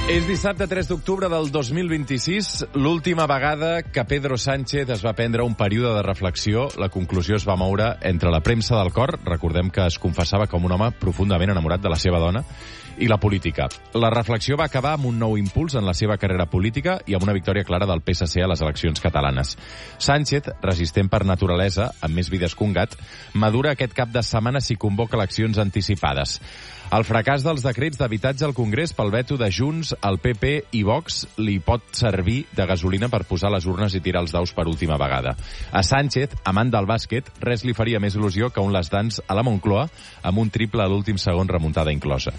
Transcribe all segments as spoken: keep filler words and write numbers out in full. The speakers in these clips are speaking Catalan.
És dissabte tres d'octubre del dos mil vint-i-sis, l'última vegada que Pedro Sánchez es va prendre un període de reflexió. La conclusió es va moure entre la premsa del cor, recordem que es confessava com un home profundament enamorat de la seva dona, i la política. La reflexió va acabar amb un nou impuls en la seva carrera política i amb una victòria clara del P S C a les eleccions catalanes. Sánchez, resistent per naturalesa, amb més vides que un gat, madura aquest cap de setmana si convoca eleccions anticipades. El fracàs dels decrets d'habitatge al Congrés pel veto de Junts, el P P i Vox li pot servir de gasolina per posar les urnes i tirar els daus per última vegada. A Sánchez, amant del bàsquet, res li faria més il·lusió que un Last Dance a la Moncloa amb un triple a l'últim segon remuntada inclosa.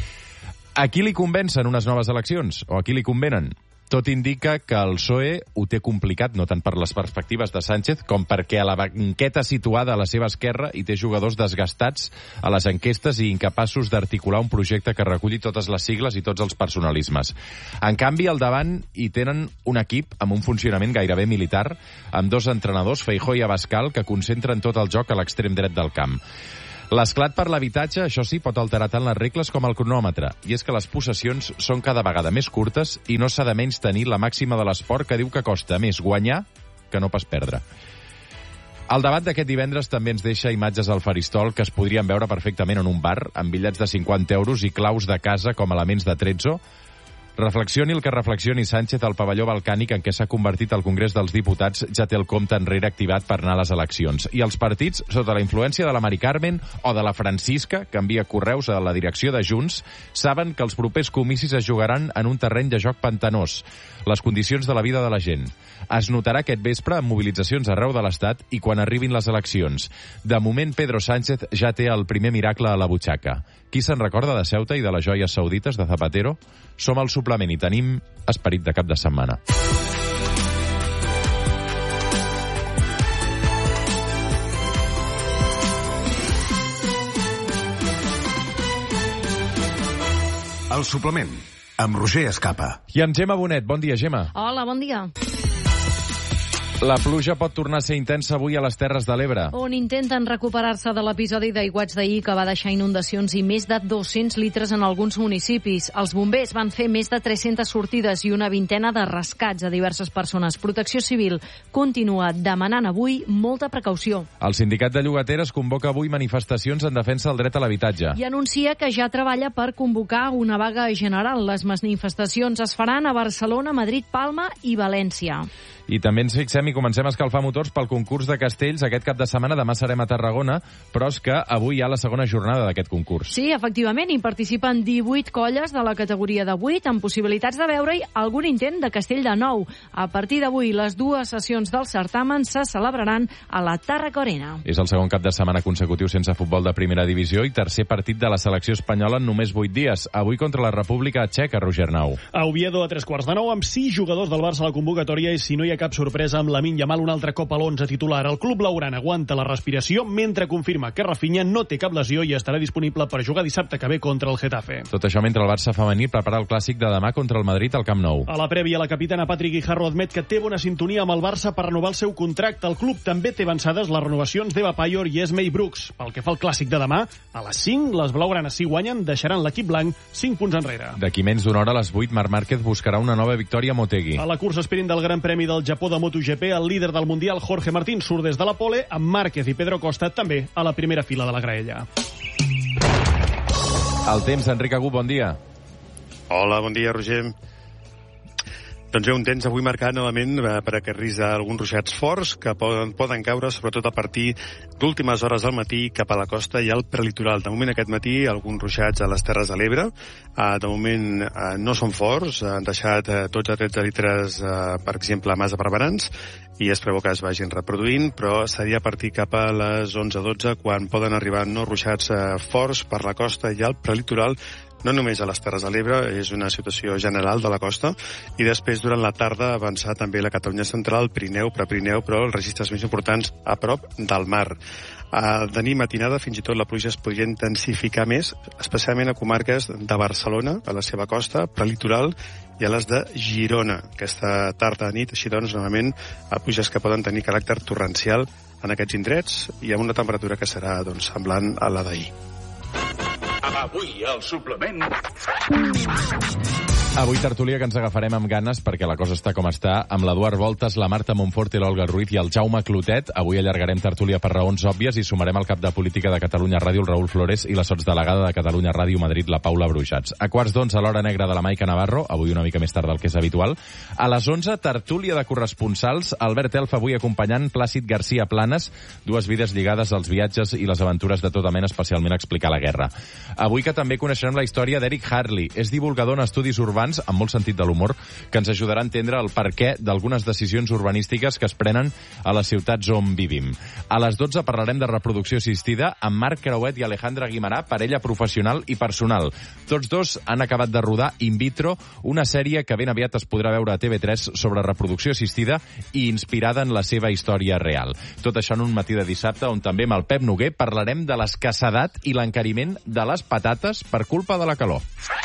A qui li convencen unes noves eleccions? O a qui li convenen? Tot indica que el P S O E ho té complicat, no tant per les perspectives de Sánchez, com perquè a la banqueta situada a la seva esquerra hi té jugadors desgastats a les enquestes i incapaços d'articular un projecte que reculli totes les sigles i tots els personalismes. En canvi, al davant hi tenen un equip amb un funcionament gairebé militar, amb dos entrenadors, Feijóo i Abascal, que concentren tot el joc a l'extrem dret del camp. L'esclat per l'habitatge, això sí, pot alterar tant les regles com el cronòmetre, i és que les possessions són cada vegada més curtes i no s'ha de menys tenir la màxima de l'esport que diu que costa més guanyar que no pas perdre. El debat d'aquest divendres també ens deixa imatges al faristol que es podrien veure perfectament en un bar, amb bitllets de cinquanta euros i claus de casa com elements de trezzo. Reflexioni el que reflexioni Sánchez, al pavelló balcànic en què s'ha convertit el Congrés dels Diputats ja té el compte enrere activat per anar a les eleccions. I els partits, sota la influència de la Mari Carmen o de la Francisca, que envia correus a la direcció de Junts, saben que els propers comicis es jugaran en un terreny de joc pantanós, les condicions de la vida de la gent. Es notarà aquest vespre amb mobilitzacions arreu de l'Estat i quan arribin les eleccions. De moment, Pedro Sánchez ja té el primer miracle a la butxaca. Qui se'n recorda de Ceuta i de les joies saudites de Zapatero? Som al suplement i tenim esperit de cap de setmana. El suplement, amb Roger Escapa. I amb Gemma Bonet. Bon dia, Gemma. Hola, bon dia. La pluja pot tornar a ser intensa avui a les Terres de l'Ebre. On intenten recuperar-se de l'episodi d'aiguats d'ahir que va deixar inundacions i més de dos-cents litres en alguns municipis. Els bombers van fer més de tres-centes sortides i una vintena de rescats a diverses persones. Protecció Civil continua demanant avui molta precaució. El sindicat de llogateres convoca avui manifestacions en defensa del dret a l'habitatge. I anuncia que ja treballa per convocar una vaga general. Les manifestacions es faran a Barcelona, Madrid, Palma i València. I també ens fixem i comencem a escalfar motors pel concurs de castells aquest cap de setmana. Demà serem a Tarragona, però és que avui hi ha la segona jornada d'aquest concurs. Sí, efectivament, hi participen divuit colles de la categoria de vuit, amb possibilitats de veure-hi algun intent de castell de nou. A partir d'avui, les dues sessions del certamen se celebraran a la Tàrraco Arena. És el segon cap de setmana consecutiu sense futbol de primera divisió i tercer partit de la selecció espanyola en només vuit dies. Avui contra la República Txeca, Roger Nau. A Oviedo a tres quarts de nou, amb sis jugadors del Barça a la convocatòria i si no hi ha cap sorpresa amb Lamine Yamal un altre cop a l'onze titular. El club blaugrana aguanta la respiració mentre confirma que Rafinha no té cap lesió i estarà disponible per jugar dissabte que ve contra el Getafe. Tot això mentre el Barça femení prepara el clàssic de demà contra el Madrid al Camp Nou. A la prèvia, la capitana Patrick Guijarro admet que té bona sintonia amb el Barça per renovar el seu contracte. El club també té avançades les renovacions d'Eva Payor i Esmei Brooks. Pel que fa al clàssic de demà, a les cinc, les blaugranes si guanyen deixaran l'equip blanc cinc punts enrere. D'aquí menys d'una hora a les vuit, Marc Márquez buscarà una nova victòria a Motegi. A la cursa sprint del Gran Premi del Japó de MotoGP, el líder del Mundial, Jorge Martín, surt des de la pole, amb Márquez i Pedro Costa també a la primera fila de la graella. El temps, Enric Agut, bon dia. Hola, bon dia, Roger. Doncs bé, un temps avui marcat novament per acarris alguns ruixats forts que poden, poden caure sobretot a partir d'últimes hores del matí cap a la costa i al prelitoral. De moment aquest matí alguns ruixats a les Terres de l'Ebre. De moment no són forts, han deixat dotze a tretze litres, per exemple, a Mas de Barberans, i es preveu que es vagin reproduint, però seria a partir cap a les onze a dotze quan poden arribar no ruixats forts per la costa i al prelitoral, no només a les Terres de l'Ebre, és una situació general de la costa, i després durant la tarda avançar també la Catalunya central, Pirineu, Prepirineu, però els registres més importants a prop del mar. De nit matinada fins i tot la pluja es podria intensificar més, especialment a comarques de Barcelona, a la seva costa, prelitoral, i a les de Girona. Aquesta tarda a nit, així doncs, novament, a pluges que poden tenir caràcter torrencial en aquests indrets i amb una temperatura que serà doncs, semblant a la d'ahir. Avui, al suplement... Avui tertúlia que ens agafarem amb ganes perquè la cosa està com està, amb l'Eduard Voltes, la Marta Montfort i l'Olga Ruiz i el Jaume Clotet. Avui allargarem tertúlia per raons òbvies i sumarem el cap de política de Catalunya Ràdio, el Raül Flores, i la sotsdelegada de Catalunya Ràdio Madrid, la Paula Brujats. A quarts d'onze, a l'hora negra de la Maica Navarro, avui una mica més tard del que és habitual. A les onze, tertúlia de corresponsals, Albert Elf avui acompanyant Plàcid García Planes, dues vides lligades als viatges i les aventures de tota mena, especialment a explicar la guerra. Avui que també coneixerem la història d'Eric Harley. És divulgador en estudis urbans, amb molt sentit de l'humor, que ens ajudarà a entendre el perquè d'algunes decisions urbanístiques que es prenen a les ciutats on vivim. A les dotze parlarem de reproducció assistida amb Marc Creuet i Alejandra Guimarà, parella professional i personal. Tots dos han acabat de rodar In Vitro, una sèrie que ben aviat es podrà veure a T V tres sobre reproducció assistida i inspirada en la seva història real. Tot això en un matí de dissabte on també amb el Pep Noguer parlarem de l'escassedat i l'encariment de les patates per culpa de la calor.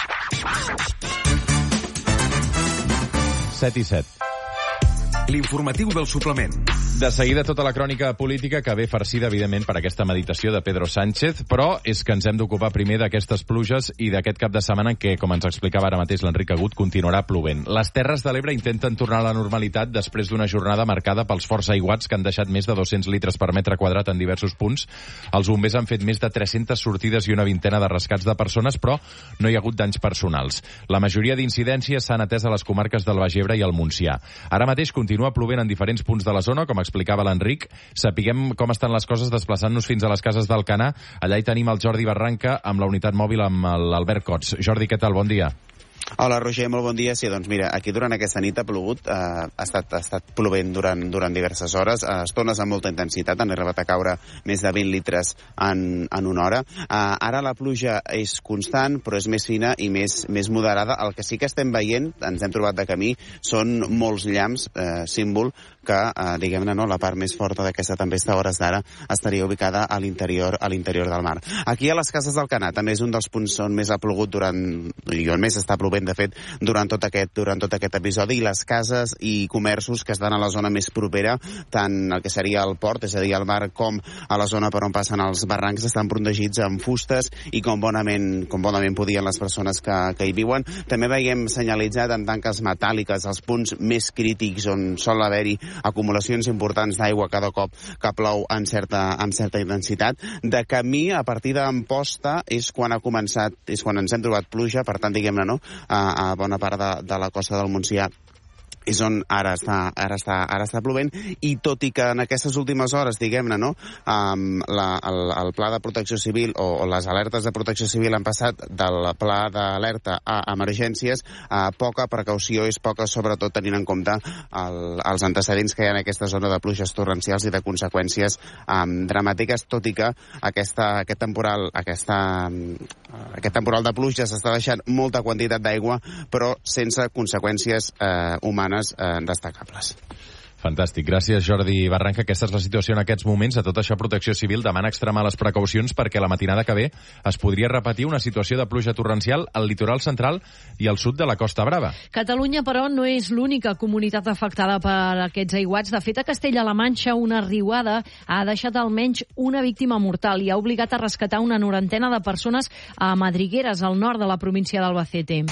set i set. L'informatiu del suplement. De seguida tota la crònica política que ve farcida, evidentment, per aquesta meditació de Pedro Sánchez, però és que ens hem d'ocupar primer d'aquestes pluges i d'aquest cap de setmana que, com ens explicava ara mateix l'Enric Agut, continuarà plovent. Les Terres de l'Ebre intenten tornar a la normalitat després d'una jornada marcada pels forts aiguats que han deixat més de dos-cents litres per metre quadrat en diversos punts. Els bombers han fet més de tres-centes sortides i una vintena de rescats de persones, però no hi ha hagut danys personals. La majoria d'incidències s'han atès a les comarques del Baix Ebre i el Montsià. Ara mateix continua plovent en diferents punts de la zona, com explicava l'Enric. Sapiguem com estan les coses desplaçant-nos fins a les cases d'Alcanar. Allà hi tenim el Jordi Barranca amb la unitat mòbil amb l'Albert Cots. Jordi, què tal? Bon dia. Hola, Roger, molt bon dia. Sí, doncs mira, aquí durant aquesta nit ha plogut, eh, ha, estat, ha estat plovent durant, durant diverses hores, a estones amb molta intensitat, han arribat a caure més de vint litres en, en una hora. Eh, ara la pluja és constant, però és més fina i més, més moderada. El que sí que estem veient, ens hem trobat de camí, són molts llamps, eh, símbol que, eh, diguem-ne, no, la part més forta d'aquesta tempesta a hores d'ara estaria ubicada a l'interior a l'interior del mar. Aquí a les cases d'Alcanar també és un dels punts on més ha plogut durant, i on més està plovent, de fet, durant tot aquest, durant tot aquest episodi, i les cases i comerços que estan a la zona més propera, tant el que seria el port, és a dir, el mar, com a la zona per on passen els barrancs, estan protegits amb fustes i com bonament, com bonament podien les persones que, que hi viuen. També veiem senyalitzat en tanques metàl·liques els punts més crítics on sol haver-hi acumulacions importants d'aigua cada cop que plou en certa, amb certa intensitat. De camí, a partir d'Amposta, és quan ha començat, és quan ens hem trobat pluja, per tant, diguem-ne, no?, a, a bona part de, de la costa del Montsià és on ara està, ara està, ara està plovent, i tot i que en aquestes últimes hores, diguem-ne, no, um, la, el, el pla de protecció civil o, o les alertes de protecció civil han passat del pla d'alerta a emergències, uh, poca precaució és poca, sobretot tenint en compte el, els antecedents que hi ha en aquesta zona de pluges torrencials i de conseqüències um, dramàtiques, tot i que aquesta, aquest temporal, aquesta, um, aquest temporal de pluja s'està deixant molta quantitat d'aigua, però sense conseqüències uh, humanes Eh, destacables. Fantàstic. Gràcies, Jordi Barranca. Aquesta és la situació en aquests moments. A tot això, Protecció Civil demana extremar les precaucions perquè la matinada que ve es podria repetir una situació de pluja torrencial al litoral central i al sud de la Costa Brava. Catalunya, però, no és l'única comunitat afectada per aquests aiguats. De fet, a Castella-La Manxa, una riuada ha deixat almenys una víctima mortal i ha obligat a rescatar una norantena de persones a Madrigueres, al nord de la província d'Albacete.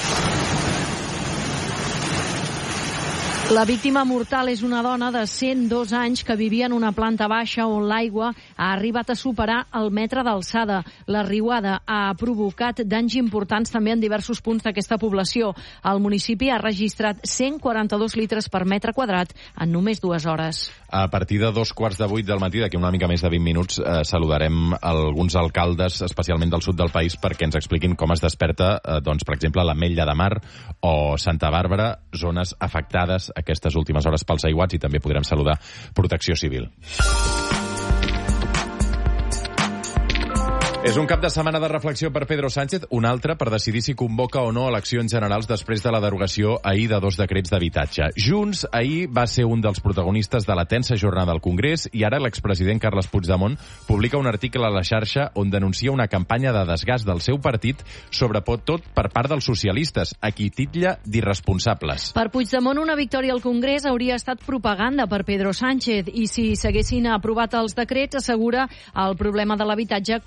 La víctima mortal és una dona de cent dos anys que vivia en una planta baixa on l'aigua ha arribat a superar el metre d'alçada. La riuada ha provocat danys importants també en diversos punts d'aquesta població. El municipi ha registrat cent quaranta-dos litres per metre quadrat en només dues hores. A partir de dos quarts de vuit del matí, d'aquí una mica més de vint minuts, eh, saludarem alguns alcaldes, especialment del sud del país, perquè ens expliquin com es desperta, eh, doncs, per exemple, l'Ametlla de Mar o Santa Bàrbara, zones afectades aquestes últimes hores pels aiguats, i també podrem saludar Protecció Civil. És un cap de setmana de reflexió per Pedro Sánchez, un altre per decidir si convoca o no eleccions generals després de la derogació ahir de dos decrets d'habitatge. Junts ahir va ser un dels protagonistes de la tensa jornada al Congrés i ara l'expresident Carles Puigdemont publica un article a la xarxa on denuncia una campanya de desgast del seu partit, sobretot tot per part dels socialistes, a qui titlla d'irresponsables. Per Puigdemont, una victòria al Congrés hauria estat propaganda per Pedro Sánchez i si s'haguessin aprovat els decrets, assegura, el problema de l'habitatge continuaria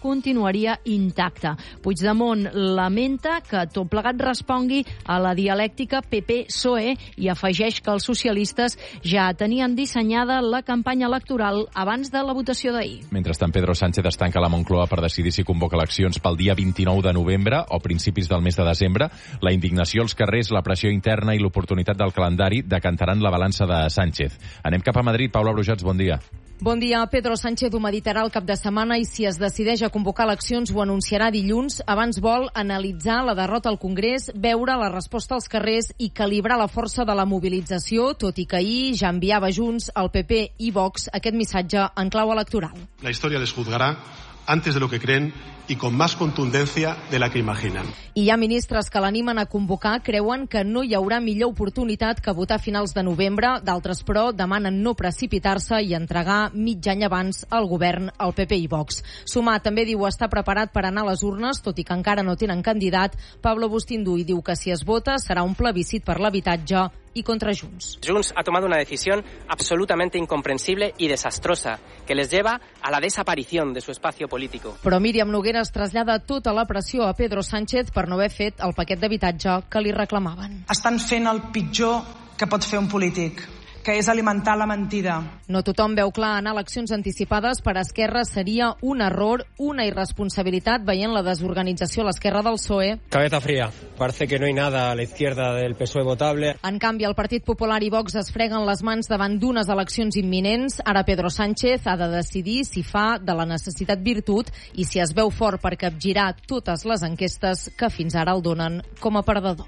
continuaria intacta. Puigdemont lamenta que tot plegat respongui a la dialèctica P P P S O E i afegeix que els socialistes ja tenien dissenyada la campanya electoral abans de la votació d'ahir. Mentrestant, Pedro Sánchez es tanca a la Moncloa per decidir si convoca eleccions pel dia vint-i-nou de novembre o principis del mes de desembre. La indignació als carrers, la pressió interna i l'oportunitat del calendari decantaran la balança de Sánchez. Anem cap a Madrid. Paula Brujats, bon dia. Bon dia. Pedro Sánchez ho meditarà el cap de setmana i si es decideix a convocar eleccions ho anunciarà dilluns. Abans vol analitzar la derrota al Congrés, veure la resposta als carrers i calibrar la força de la mobilització, tot i que ahir ja enviava Junts, al P P i Vox aquest missatge en clau electoral. La història les juzgarà antes de lo que creen y con más contundencia de la que imaginan. I hi ha ministres que l'animen a convocar, creuen que no hi haurà millor oportunitat que votar a finals de novembre. D'altres, però, demanen no precipitar-se i entregar mig any abans al govern, al P P i Vox. Sumar també diu estar preparat per anar a les urnes, tot i que encara no tenen candidat. Pablo Bustindu diu que si es vota serà un plebiscit per l'habitatge y contra Junts. Junts ha tomado una decisión absolutamente incomprensible y desastrosa que les lleva a la desaparición de su espacio político. Però Míriam Nogueras trasllada tota la pressió a Pedro Sánchez per no haver fet el paquet d'habitatge que li reclamaven. Estan fent el pitjor que pot fer un polític, que és alimentar la mentida. No tothom veu clar anar a eleccions anticipades. Per Esquerra seria un error, una irresponsabilitat, veient la desorganització a l'esquerra del P S O E. Cabeza fría. Parece que no hay nada a la izquierda del P S O E votable. En canvi, el Partit Popular i Vox es freguen les mans davant d'unes eleccions imminents. Ara Pedro Sánchez ha de decidir si fa de la necessitat virtut i si es veu fort per capgirar totes les enquestes que fins ara el donen com a perdedor.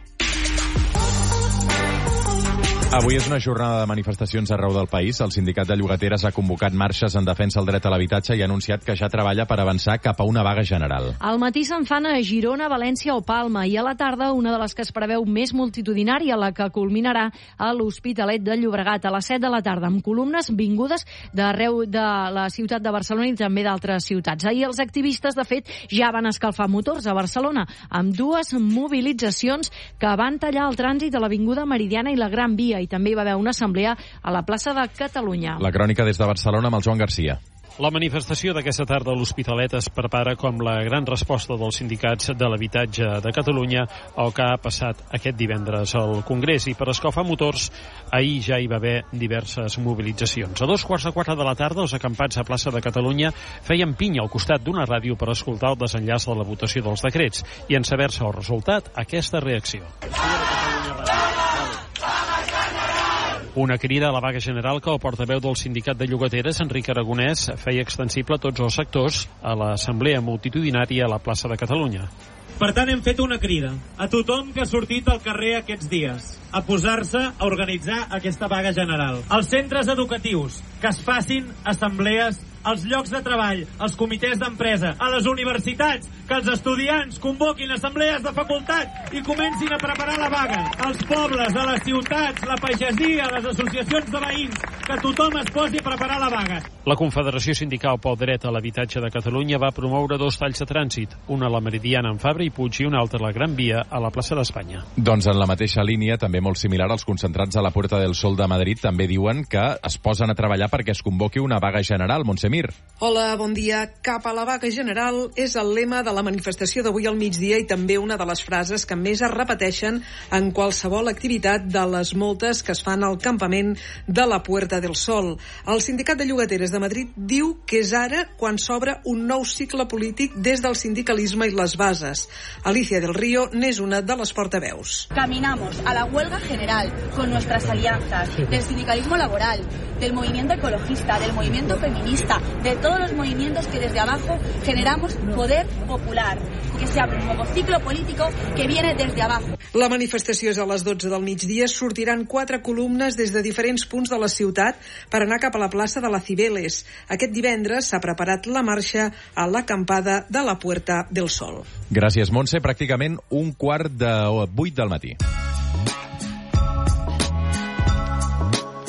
Avui és una jornada de manifestacions arreu del país. El sindicat de llogateres ha convocat marxes en defensa del dret a l'habitatge i ha anunciat que ja treballa per avançar cap a una vaga general. Al matí se'n fan a Girona, València o Palma i a la tarda una de les que es preveu més multitudinària, la que culminarà a l'Hospitalet de Llobregat a les set de la tarda, amb columnes vingudes d'arreu de la ciutat de Barcelona i també d'altres ciutats. Ahir els activistes, de fet, ja van escalfar motors a Barcelona amb dues mobilitzacions que van tallar el trànsit a l'Avinguda Meridiana i la Gran Via, i també hi va haver una assemblea a la plaça de Catalunya. La crònica des de Barcelona amb el Joan Garcia. La manifestació d'aquesta tarda a l'Hospitalet es prepara com la gran resposta dels sindicats de l'habitatge de Catalunya al que ha passat aquest divendres al Congrés. I per escalfar motors, ahir ja hi va haver diverses mobilitzacions. A dos quarts de quatre de la tarda, els acampats a plaça de Catalunya feien pinya al costat d'una ràdio per escoltar el desenllaç de la votació dels decrets i en saber-se el resultat, aquesta reacció. Una crida a la vaga general que el portaveu del sindicat de llogateres, Enric Aragonès, feia extensible a tots els sectors a l'assemblea multitudinària a la plaça de Catalunya. Per tant, hem fet una crida a tothom que ha sortit al carrer aquests dies a posar-se a organitzar aquesta vaga general. Als centres educatius, que es facin assemblees, als llocs de treball, als comitès d'empresa, a les universitats, que els estudiants convoquin assemblees de facultat i comencin a preparar la vaga. Als pobles, a les ciutats, la pagesia, les associacions de veïns, que tothom es posi a preparar la vaga. La Confederació Sindical pel Dret a l'Habitatge de Catalunya va promoure dos talls de trànsit, una a la Meridiana en Fabra i Puig i una altra a la Gran Via a la plaça d'Espanya. Doncs en la mateixa línia, també molt similar, als concentrats a la Puerta del Sol de Madrid també diuen que es posen a treballar perquè es convoqui una vaga general. Montsemir. Hola, bon dia. Cap a la vaga general és el lema de la manifestació d'avui al migdia i també una de les frases que més es repeteixen en qualsevol activitat de les moltes que es fan al campament de la Puerta del Sol. El Sindicat de Llogateres de Madrid diu que és ara quan s'obre un nou cicle polític des del sindicalisme i les bases. Alicia del Río n'és una de les portaveus. Caminamos a la huelga general con nuestras alianzas del sindicalismo laboral, del movimiento ecologista, del movimiento feminista, de todos los movimientos que desde abajo generamos poder popular, que se abre un nuevo ciclo político que viene desde abajo. La manifestació és a les dotze del migdia. Sortiran quatre columnes des de diferents punts de la ciutat per anar cap a la plaça de la Cibeles. Aquest divendres s'ha preparat la marxa a l'acampada de la Puerta del Sol. Gràcies, Montse. Pràcticament un quart de vuit del matí.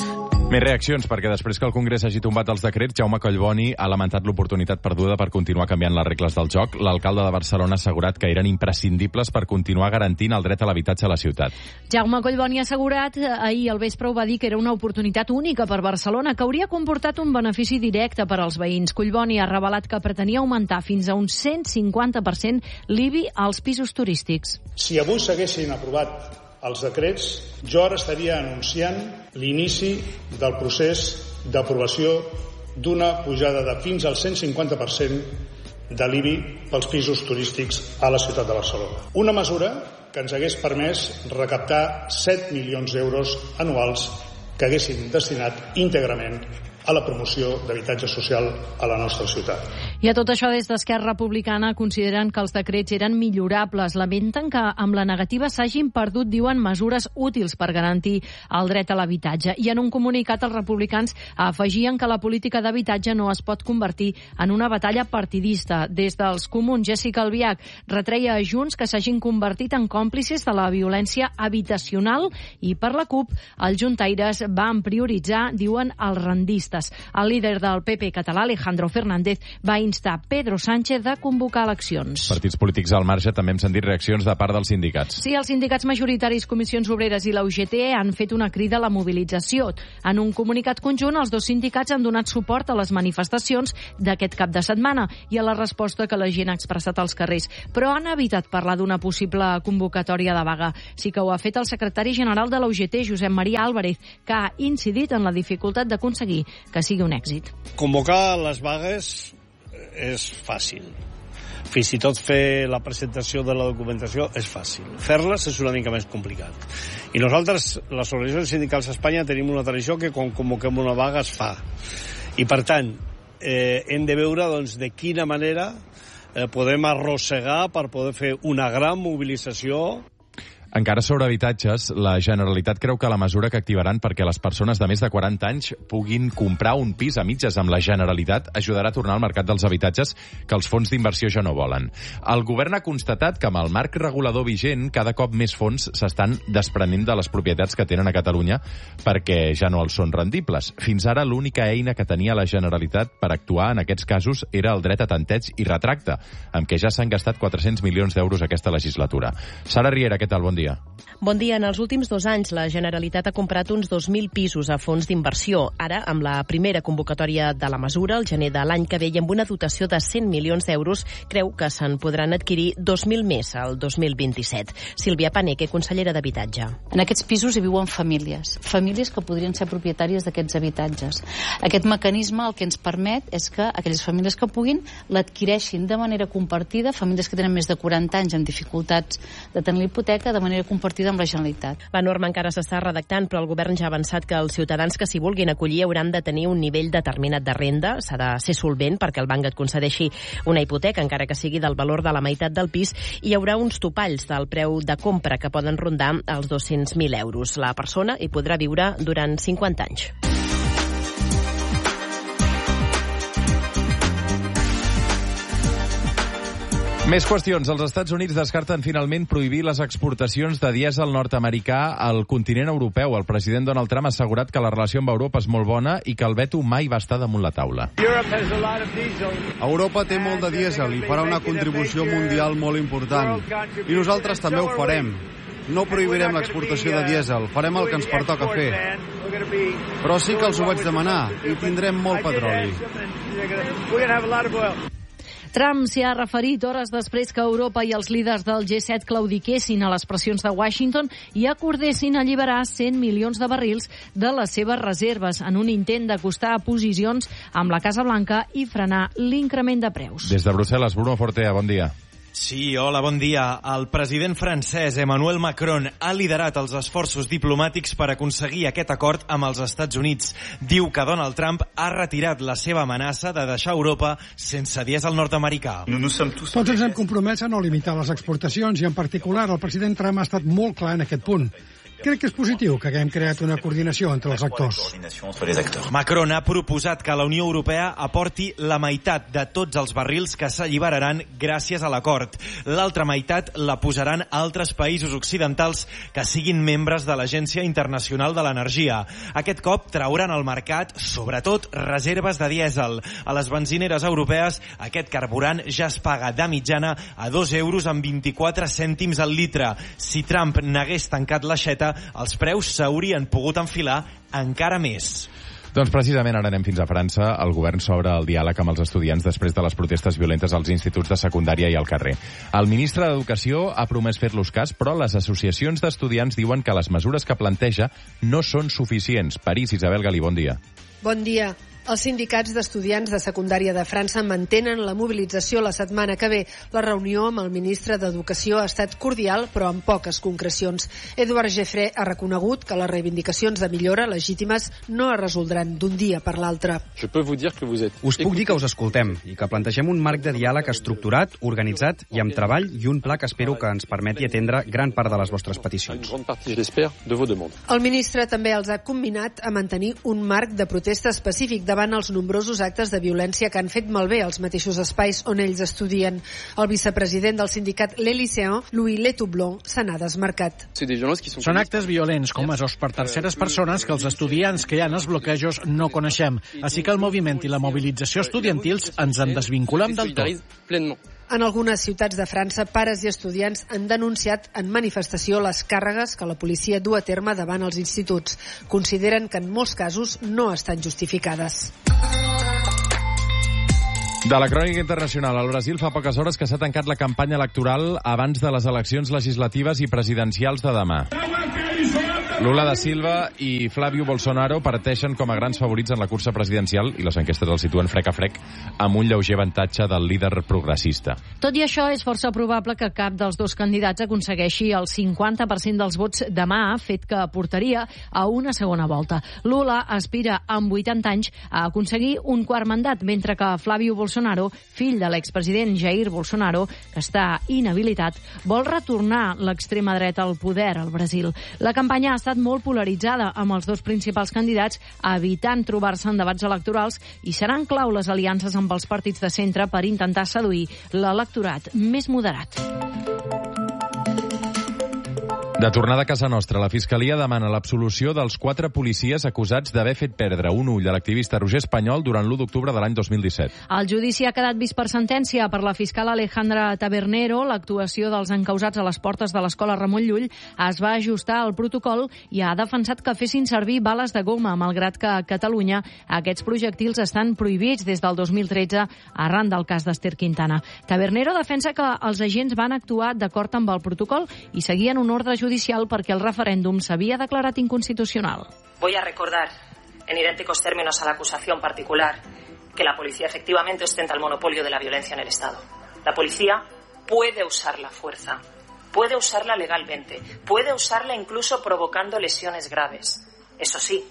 Més reaccions, perquè després que el Congrés hagi tombat els decrets, Jaume Collboni ha lamentat l'oportunitat perduda per continuar canviant les regles del joc. L'alcalde de Barcelona ha assegurat que eren imprescindibles per continuar garantint el dret a l'habitatge a la ciutat. Jaume Collboni ha assegurat, ahir al vespre ho va dir, que era una oportunitat única per Barcelona, que hauria comportat un benefici directe per als veïns. Collboni ha revelat que pretenia augmentar fins a un cent cinquanta per cent l'I B I als pisos turístics. Si avui s'haguessin aprovat els decrets, jo ara estaria anunciant l'inici del procés d'aprovació d'una pujada de fins al cent cinquanta per cent de l'I B I pels pisos turístics a la ciutat de Barcelona. Una mesura que ens hagués permès recaptar set milions d'euros anuals que haguessin destinat íntegrament a la promoció d'habitatge social a la nostra ciutat. I a tot això, des d'Esquerra Republicana consideren que els decrets eren millorables. Lamenten que amb la negativa s'hagin perdut, diuen, mesures útils per garantir el dret a l'habitatge. I en un comunicat els republicans afegien que la política d'habitatge no es pot convertir en una batalla partidista. Des dels comuns, Jessica Albiach retreia a Junts que s'hagin convertit en còmplices de la violència habitacional i per la CUP els juntaires van prioritzar, diuen, els rendistes. El líder del P P català, Alejandro Fernández, va instar Pedro Sánchez a convocar eleccions. Partits polítics al marge també hem sentit reaccions de part dels sindicats. Sí, els sindicats majoritaris, Comissions Obreres i la U G T han fet una crida a la mobilització. En un comunicat conjunt, els dos sindicats han donat suport a les manifestacions d'aquest cap de setmana i a la resposta que la gent ha expressat als carrers, però han evitat parlar d'una possible convocatòria de vaga. Sí que ho ha fet el secretari general de la U G T, Josep Maria Álvarez, que ha incidit en la dificultat d'aconseguir que sigui un èxit. Convocar les vagues és fàcil. Fins i tot fer la presentació de la documentació és fàcil. Fer-les és una mica més complicat. I nosaltres, les organitzacions sindicals a Espanya, tenim una tradició que quan convoquem una vaga es fa. I per tant, eh, hem de veure doncs, de quina manera eh, podem arrossegar per poder fer una gran mobilització. Encara sobre habitatges, la Generalitat creu que la mesura que activaran perquè les persones de més de quaranta anys puguin comprar un pis a mitges amb la Generalitat ajudarà a tornar al mercat dels habitatges que els fons d'inversió ja no volen. El govern ha constatat que amb el marc regulador vigent cada cop més fons s'estan desprenent de les propietats que tenen a Catalunya perquè ja no els són rendibles. Fins ara l'única eina que tenia la Generalitat per actuar en aquests casos era el dret a tanteig i retracte, amb què ja s'han gastat quatre-cents milions d'euros aquesta legislatura. Sara Riera, què tal? Bon dia. Bon dia. En els últims dos anys, la Generalitat ha comprat uns dos mil pisos a fons d'inversió. Ara, amb la primera convocatòria de la mesura, el gener de l'any que ve, i amb una dotació de cent milions d'euros, creu que se'n podran adquirir dos mil més al dos mil vint-i-set. Sílvia Paneque, consellera d'Habitatge. En aquests pisos hi viuen famílies, famílies que podrien ser propietàries d'aquests habitatges. Aquest mecanisme el que ens permet és que aquelles famílies que puguin l'adquireixin de manera compartida, famílies que tenen més de quaranta anys amb dificultats de tenir l'hipoteca, de manera compartida amb la Generalitat. La norma encara s'està redactant, però el govern ja ha avançat que els ciutadans que s'hi vulguin acollir hauran de tenir un nivell determinat de renda, s'ha de ser solvent perquè el banc et concedeixi una hipoteca, encara que sigui del valor de la meitat del pis, i hi haurà uns topalls del preu de compra que poden rondar els dos-cents mil euros. La persona hi podrà viure durant cinquanta anys. Més qüestions. Els Estats Units descarten finalment prohibir les exportacions de dièsel nord-americà al continent europeu. El president Donald Trump ha assegurat que la relació amb Europa és molt bona i que el veto mai va estar damunt la taula. Europa té molt de dièsel i farà una contribució mundial molt important. I nosaltres també ho farem. No prohibirem l'exportació de dièsel, farem el que ens pertoca fer. Però sí que els ho vaig demanar i tindrem molt petroli. Trump s'hi ha referit hores després que Europa i els líders del G set claudiquessin a les pressions de Washington i acordessin alliberar cent milions de barrils de les seves reserves en un intent d'acostar a posicions amb la Casa Blanca i frenar l'increment de preus. Des de Brussel·les, Bruno Fortea, bon dia. Sí, hola, bon dia. El president francès Emmanuel Macron ha liderat els esforços diplomàtics per aconseguir aquest acord amb els Estats Units. Diu que Donald Trump ha retirat la seva amenaça de deixar Europa sense dièsel nord-americà. Tots ens hem compromès a no limitar les exportacions i, en particular, el president Trump ha estat molt clar en aquest punt. Crec que és positiu que haguem creat una coordinació entre els actors. Macron ha proposat que la Unió Europea aporti la meitat de tots els barrils que s'alliberaran gràcies a l'acord. L'altra meitat la posaran altres països occidentals que siguin membres de l'Agència Internacional de l'Energia. Aquest cop trauran al mercat, sobretot, reserves de dièsel. A les benzineres europees, aquest carburant ja es paga de mitjana a dos euros amb vint-i-quatre cèntims al litre. Si Trump n'hagués tancat l'aixeta, els preus s'haurien pogut enfilar encara més. Doncs precisament ara anem fins a França. El govern s'obre el diàleg amb els estudiants després de les protestes violentes als instituts de secundària i al carrer. El ministre d'Educació ha promès fer-los cas, però les associacions d'estudiants diuen que les mesures que planteja no són suficients. París, Isabel Galí, bon dia. Bon dia. Els sindicats d'estudiants de secundària de França mantenen la mobilització la setmana que ve. La reunió amb el ministre d'Educació ha estat cordial, però amb poques concrecions. Edouard Geffré ha reconegut que les reivindicacions de millora legítimes no es resoldran d'un dia per l'altre. Us puc dir que us escoltem i que plantegem un marc de diàleg estructurat, organitzat i amb treball i un pla que espero que ens permeti atendre gran part de les vostres peticions. El ministre també els ha comminat a mantenir un marc de protesta específic davant els nombrosos actes de violència que han fet malbé els mateixos espais on ells estudien. El vicepresident del sindicat Les Lycéens, Louis Letoublon, se n'ha desmarcat. Són actes violents comesos per terceres persones que els estudiants que hi ha en els bloquejos no coneixem. Així que el moviment i la mobilització estudiantils ens en desvinculem del tot. En algunes ciutats de França, pares i estudiants han denunciat en manifestació les càrregues que la policia du a terme davant els instituts. Consideren que en molts casos no estan justificades. De la crònica internacional, al Brasil fa poques hores que s'ha tancat la campanya electoral abans de les eleccions legislatives i presidencials de demà. Lula da Silva i Flávio Bolsonaro parteixen com a grans favorits en la cursa presidencial i les enquestes el situen frec a frec amb un lleuger avantatge del líder progressista. Tot i això, és força probable que cap dels dos candidats aconsegueixi el cinquanta per cent dels vots demà, fet que portaria a una segona volta. Lula aspira amb vuitanta anys a aconseguir un quart mandat, mentre que Flávio Bolsonaro, fill de l'expresident Jair Bolsonaro, que està inhabilitat, vol retornar l'extrema dreta al poder al Brasil. La campanya ha estat molt polaritzada amb els dos principals candidats, evitant trobar-se en debats electorals, i seran clau les aliances amb els partits de centre per intentar seduir l'electorat més moderat. De tornada a casa nostra, la Fiscalia demana l'absolució dels quatre policies acusats d'haver fet perdre un ull a l'activista Roger Espanyol durant l'u d'octubre de l'any dos mil disset. El judici ha quedat vist per sentència per la fiscal Alejandra Tabernero. L'actuació dels encausats a les portes de l'escola Ramon Llull es va ajustar al protocol i ha defensat que fessin servir bales de goma, malgrat que a Catalunya aquests projectils estan prohibits des del dos mil tretze arran del cas d'Ester Quintana. Tabernero defensa que els agents van actuar d'acord amb el protocol i seguien un ordre judicial judicial perquè el referèndum s'havia declarat inconstitucional. Voy a recordar, en idénticos términos a la acusación particular, que la policía efectivamente ostenta el monopolio de la violencia en el Estado. La policía puede usar la fuerza, puede usarla legalmente, puede usarla incluso provocando lesiones graves. Eso sí,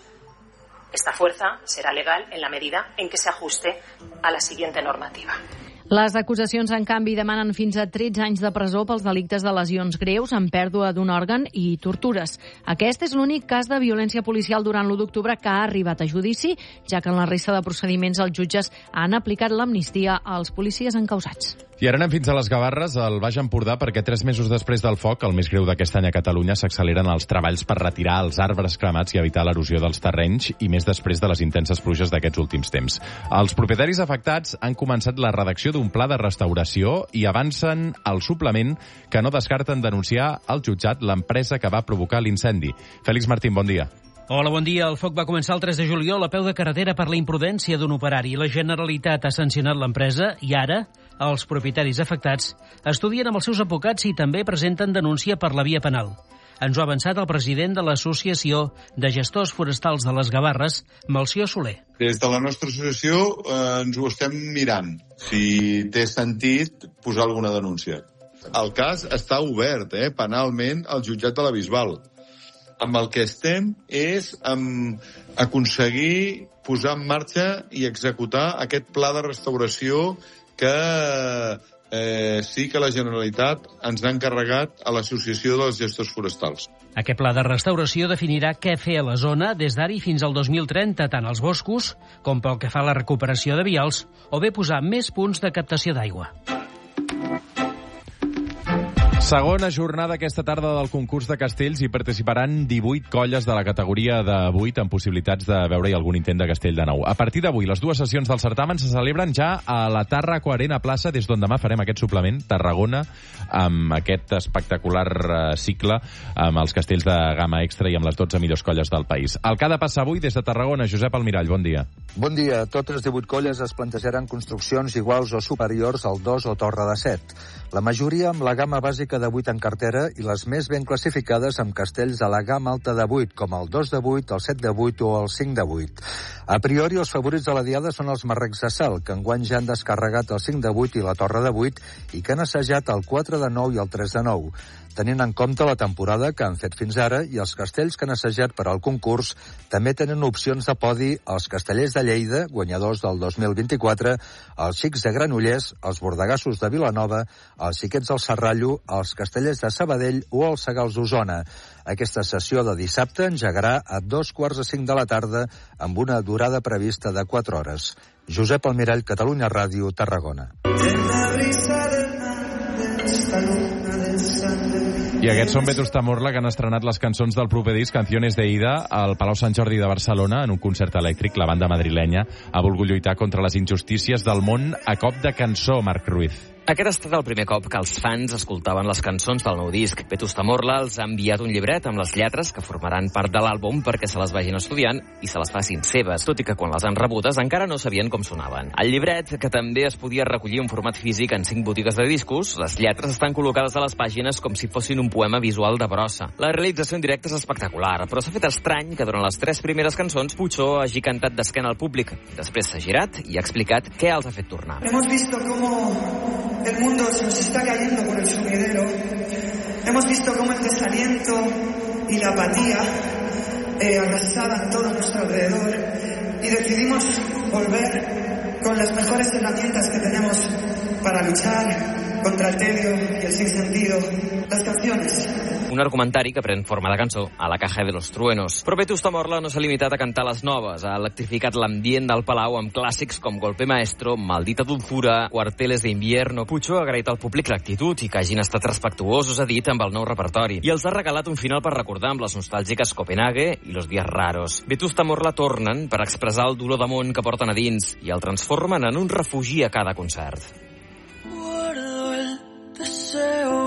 esta fuerza será legal en la medida en que se ajuste a la siguiente normativa. Les acusacions, en canvi, demanen fins a tretze anys de presó pels delictes de lesions greus amb pèrdua d'un òrgan i tortures. Aquest és l'únic cas de violència policial durant l'u d'octubre que ha arribat a judici, ja que en la resta de procediments els jutges han aplicat l'amnistia als policies encausats. I ara anem fins a les Gavarres, al Baix Empordà, perquè tres mesos després del foc, el més greu d'aquest any a Catalunya, s'acceleren els treballs per retirar els arbres cremats i evitar l'erosió dels terrenys, i més després de les intenses pluges d'aquests últims temps. Els propietaris afectats han començat la redacció d'un pla de restauració i avancen al suplement que no descarten denunciar al jutjat l'empresa que va provocar l'incendi. Fèlix Martín, bon dia. Hola, bon dia. El foc va començar el tres de juliol a peu de carretera per la imprudència d'un operari. La Generalitat ha sancionat l'empresa i ara els propietaris afectats estudien amb els seus advocats i també presenten denúncia per la via penal. Ens ho ha avançat el president de l'Associació de Gestors Forestals de les Gavarres, Melcior Soler. Des de la nostra associació eh, ens ho estem mirant, si té sentit posar alguna denúncia. El cas està obert eh, penalment al jutjat de la Bisbal. Amb el que estem és amb aconseguir posar en marxa i executar aquest pla de restauració que eh, sí que la Generalitat ens ha encarregat a l'Associació dels Gestors Forestals. Aquest pla de restauració definirà què fer a la zona des d'ara i fins al dos mil trenta, tant als boscos com pel que fa a la recuperació de vials o bé posar més punts de captació d'aigua. Segona jornada aquesta tarda del concurs de castells. Hi participaran divuit colles de la categoria de vuit amb possibilitats de veure-hi algun intent de castell de nou. A partir d'avui, les dues sessions del certamen se celebren ja a la Tàrraco Arena Plaça, des d'on demà farem aquest suplement, Tarragona, amb aquest espectacular cicle amb els castells de gamma extra i amb les dotze millors colles del país. El que ha de passar avui des de Tarragona, Josep Almirall, bon dia. Bon dia. Totes divuit colles es plantejaran construccions iguals o superiors al dos o torre de set. La majoria amb la gamma bàsica de vuit en cartera i les més ben classificades amb castells de la gamma alta de vuit, com el dos de vuit, el set de vuit o el cinc de vuit. A priori, els favorits de la diada són els marrecs de Sal, que enguany ja han descarregat el cinc de vuit i la torre de vuit i que han assajat el quatre de nou i el tres de nou. Tenint en compte la temporada que han fet fins ara i els castells que han assajat per al concurs, també tenen opcions de podi els castellers de Lleida, guanyadors del dos mil vint-i-quatre, els xics de Granollers, els bordegassos de Vilanova, els xiquets del Serrallo, els castellers de Sabadell o els segals d'Osona. Aquesta sessió de dissabte engegarà a dos quarts de cinc de la tarda amb una durada prevista de quatre hores. Josep Almirall, Catalunya Ràdio, Tarragona. I aquests són Vetusta Morla, que han estrenat les cançons del proper disc Canciones de Ida al Palau Sant Jordi de Barcelona en un concert elèctric. La banda madrilenya ha volgut lluitar contra les injustícies del món a cop de cançó, Marc Ruiz. Aquest ha estat el primer cop que els fans escoltaven les cançons del nou disc. Vetusta Morla els ha enviat un llibret amb les lletres que formaran part de l'àlbum perquè se les vagin estudiant i se les facin seves, tot i que quan les han rebudes encara no sabien com sonaven. El llibret, que també es podia recollir en format físic en cinc botigues de discos, les lletres estan col·locades a les pàgines com si fossin un poema visual de brossa. La realització en directe és espectacular, però s'ha fet estrany que durant les tres primeres cançons Pucho hagi cantat d'esquena al públic. Després s'ha girat i ha explicat què els ha fet tornar. Hemos visto cómo el mundo se nos está cayendo por el sumidero. Hemos visto cómo el desaliento y la apatía eh, arrasaban todo a nuestro alrededor y decidimos volver con las mejores herramientas que tenemos para luchar contra el tedio y el sinsentido, las canciones. Un argumentari que pren forma de cançó a la caja de los truenos. Però Vetusta Morla no s'ha limitat a cantar les noves. Ha electrificat l'ambient del Palau amb clàssics com Golpe Maestro, Maldita Dulzura, Cuarteles de Invierno. Pucho ha agraït al públic l'actitud i que hagin estat respectuosos, ha dit, amb el nou repertori. I els ha regalat un final per recordar amb les nostàlgiques Copenhague i Los Días Raros. Vetusta Morla tornen per expressar el dolor de món que porten a dins i el transformen en un refugi a cada concert. Guardo el deseo.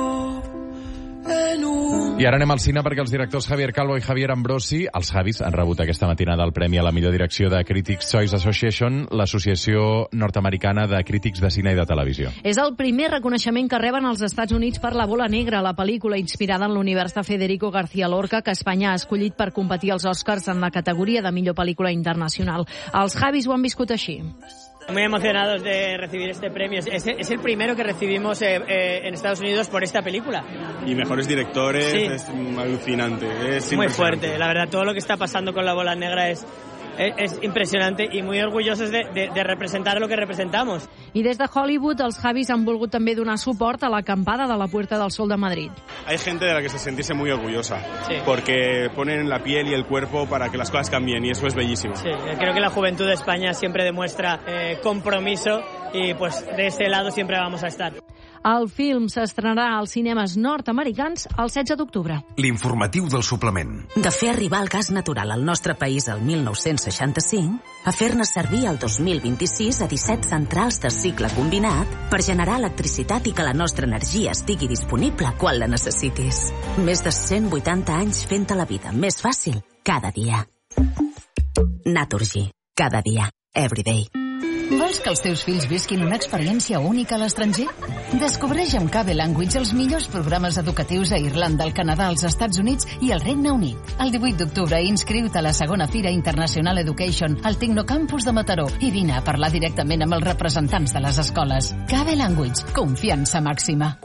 I ara anem al cine perquè els directors Javier Calvo i Javier Ambrosi, els Javis, han rebut aquesta matinada el premi a la millor direcció de Critics' Choice Association, l'associació nord-americana de crítics de cine i de televisió. És el primer reconeixement que reben als Estats Units per La Bola Negra, la pel·lícula inspirada en l'univers de Federico García Lorca, que Espanya ha escollit per competir als Oscars en la categoria de millor pel·lícula internacional. Els Javis ho han viscut així. Muy emocionados de recibir este premio. Es, es el primero que recibimos eh, eh, en Estados Unidos por esta película. Y mejores directores, sí. Es alucinante. Es muy fuerte. La verdad, todo lo que está pasando con La Bola Negra es, es, es impresionante y muy orgullosos de, de, de representar lo que representamos. I des de Hollywood, els Javis han volgut també donar suport a l'acampada de la Puerta del Sol de Madrid. Hay gente de la que se sentirse muy orgullosa, sí. Porque ponen la piel y el cuerpo para que las cosas cambien y eso es bellísimo. Sí, creo que la juventud de España siempre demuestra eh, compromiso y pues de ese lado siempre vamos a estar. El film s'estrenarà als cinemes nord-americans el setze d'octubre. L'informatiu del suplement. De fer arribar el gas natural al nostre país el mil nou-cents seixanta-cinc a fer-ne servir el dos mil vint-i-sis a disset centrals de cicle combinat per generar electricitat i que la nostra energia estigui disponible quan la necessitis. Més de cent vuitanta anys fent-te la vida més fàcil cada dia. Naturgy. Cada dia. Everyday. Vols que els teus fills visquin una experiència única a l'estranger? Descobreix amb Cable Language els millors programes educatius a Irlanda, al Canadà, als Estats Units i al Regne Unit. El divuit d'octubre inscriu-te a la segona Fira International Education al Tecnocampus de Mataró i vine a parlar directament amb els representants de les escoles. Cable Language, confiança màxima.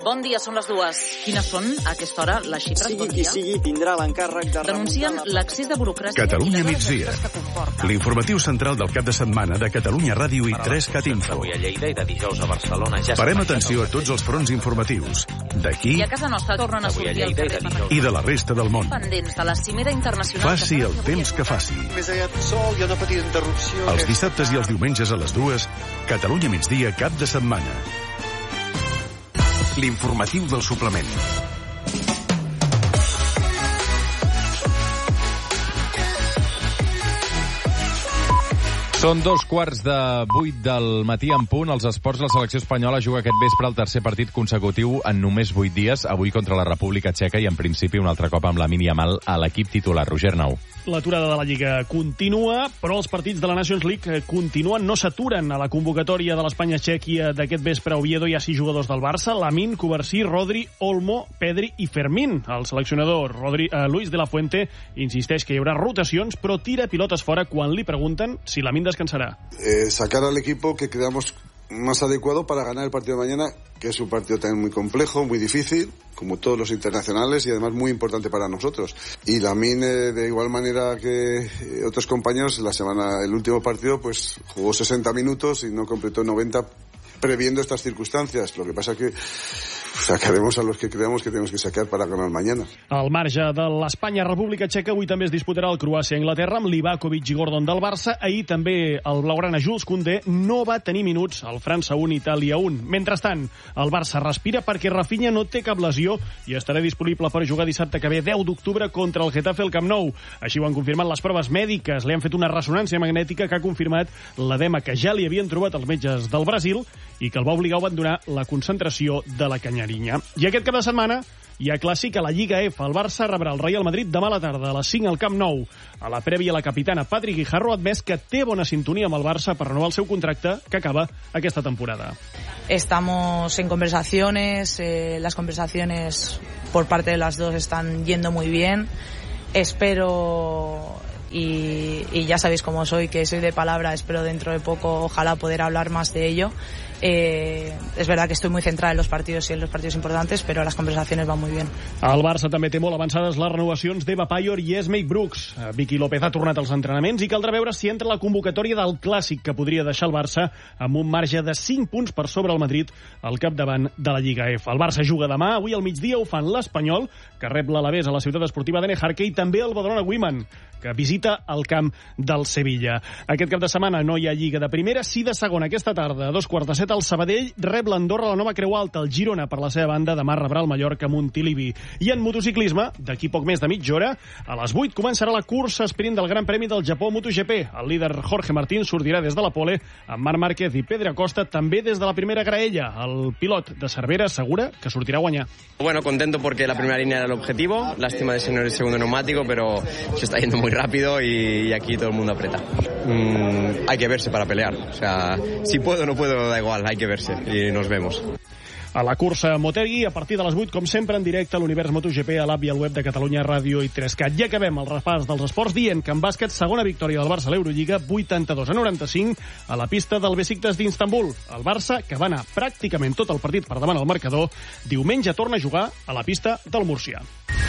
Bon dia, són les dues. Quines són, a aquesta hora, les xifres? Sigui bon qui sigui, tindrà l'encàrrec de... Denuncien l'accés de burocràcia... Catalunya migdia. L'informatiu central del cap de setmana de Catalunya Ràdio i tres cat info. Avui a Lleida i de dijous a Barcelona... Ja Farem atenció a tots els fronts informatius. D'aquí... I a casa nostra tornen a sortir al carrer per... I de la resta del món. Pendents de la cimera internacional... Faci el temps que faci. Més allà del sol, hi ha una petita interrupció... Els dissabtes i els diumenges a les dues, Catalunya migdia cap de setmana. L'informatiu del suplement. Són dos quarts de vuit del matí en punt. Els esports, la selecció espanyola juga aquest vespre el tercer partit consecutiu en només vuit dies, avui contra la República Txeca i en principi un altre cop amb Lamine Yamal a l'equip titular. Roger Nou. L'aturada de la Lliga continua, però els partits de la Nations League continuen, no s'aturen. A la convocatòria de l'Espanya-Txèquia d'aquest vespre a Oviedo hi ha sis jugadors del Barça: Lamine, Cubarsí, Rodri, Olmo, Pedri i Fermín. El seleccionador Rodri, eh, Luis de la Fuente insisteix que hi haurà rotacions, però tira pilotes fora quan li pregunten si Lamine descansará. Eh, sacar al equipo que creamos más adecuado para ganar el partido de mañana, que es un partido también muy complejo, muy difícil, como todos los internacionales, y además muy importante para nosotros. Y Lamine, eh, de igual manera que eh, otros compañeros, la semana, el último partido, pues jugó sesenta minutos y no completó noventa, previendo estas circunstancias. Lo que pasa que sacaremos a los que creamos que tenemos que sacar para ganar mañana. Al marge de l'Espanya-República Txeca, avui també es disputarà el Croàcia-Anglaterra amb Livakovic i Gordon del Barça. Ahir també el blaugrana Jules Koundé no va tenir minuts al França un, Itàlia un. Mentrestant, el Barça respira perquè Rafinha no té cap lesió i estarà disponible per jugar dissabte que ve, deu d'octubre, contra el Getafe al Camp Nou. Així ho han confirmat les proves mèdiques. Li han fet una ressonància magnètica que ha confirmat l'edema que ja li havien trobat els metges del Brasil i que el va obligar a abandonar la concentració de la Canyarinya. I aquest cap de setmana hi ha clàssic a la Lliga F. El Barça rebrà el Real Madrid demà a la tarda a les cinc al Camp Nou. A la prèvia, la capitana Patri Guijarro ha admès que té bona sintonia amb el Barça per renovar el seu contracte, que acaba aquesta temporada. Estamos en conversaciones, eh, las conversaciones por parte de las dos están yendo muy bien. Espero... Y, y ya sabéis cómo soy, que soy de palabra, espero dentro de poco ojalá poder hablar más de ello. Eh, es verdad que estoy muy centrada en los partidos y en los partidos importantes, pero las conversaciones van muy bien. El Barça també té molt avançades les renovacions d'Eva Payor i Esmei Brooks. Vicky López ha tornat als entrenaments i caldrà veure si entra la convocatòria del Clàssic, que podria deixar el Barça amb un marge de cinc punts per sobre el Madrid al capdavant de la Lliga F. El Barça juga demà, avui al migdia ho fan l'Espanyol, que rep l'Alavés a la ciutat esportiva de Nejarque, i també el Badalona Women, que visita el camp del Sevilla. Aquest cap de setmana no hi ha Lliga de primera, sí de segona. Aquesta tarda, a dos quarts de set, el Sabadell rep l'Andorra a la Nova Creu Alta. El Girona, per la seva banda, demà rebrà el Mallorca a Montilivi. I en motociclisme, d'aquí poc més de mitja hora, a les vuit començarà la cursa sprint del Gran Premi del Japó MotoGP. El líder Jorge Martín sortirà des de la pole, amb Marc Márquez i Pedro Acosta també des de la primera graella. El pilot de Cervera assegura que sortirà a guanyar. Bueno, contento porque la primera línea era el objetivo. Lástima de ser el segundo neumático, pero se está yendo muy rápido y, y aquí todo el mundo aprieta. Mm, hay que verse para pelear. O sea, si puedo o no puedo, da igual, hay que verse y nos vemos. A la cursa Motegi, a partir de les vuit, com sempre, en directe a l'Univers MotoGP, a l'app i al web de Catalunya Ràdio i tres cat. Ja acabem el repàs dels esports dient que en bàsquet, segona victòria del Barça a l'Eurolliga, vuitanta-dos a noranta-cinc, a la pista del Besiktas d'Istanbul. El Barça, que va anar pràcticament tot el partit per davant al marcador, diumenge torna a jugar a la pista del Múrcia.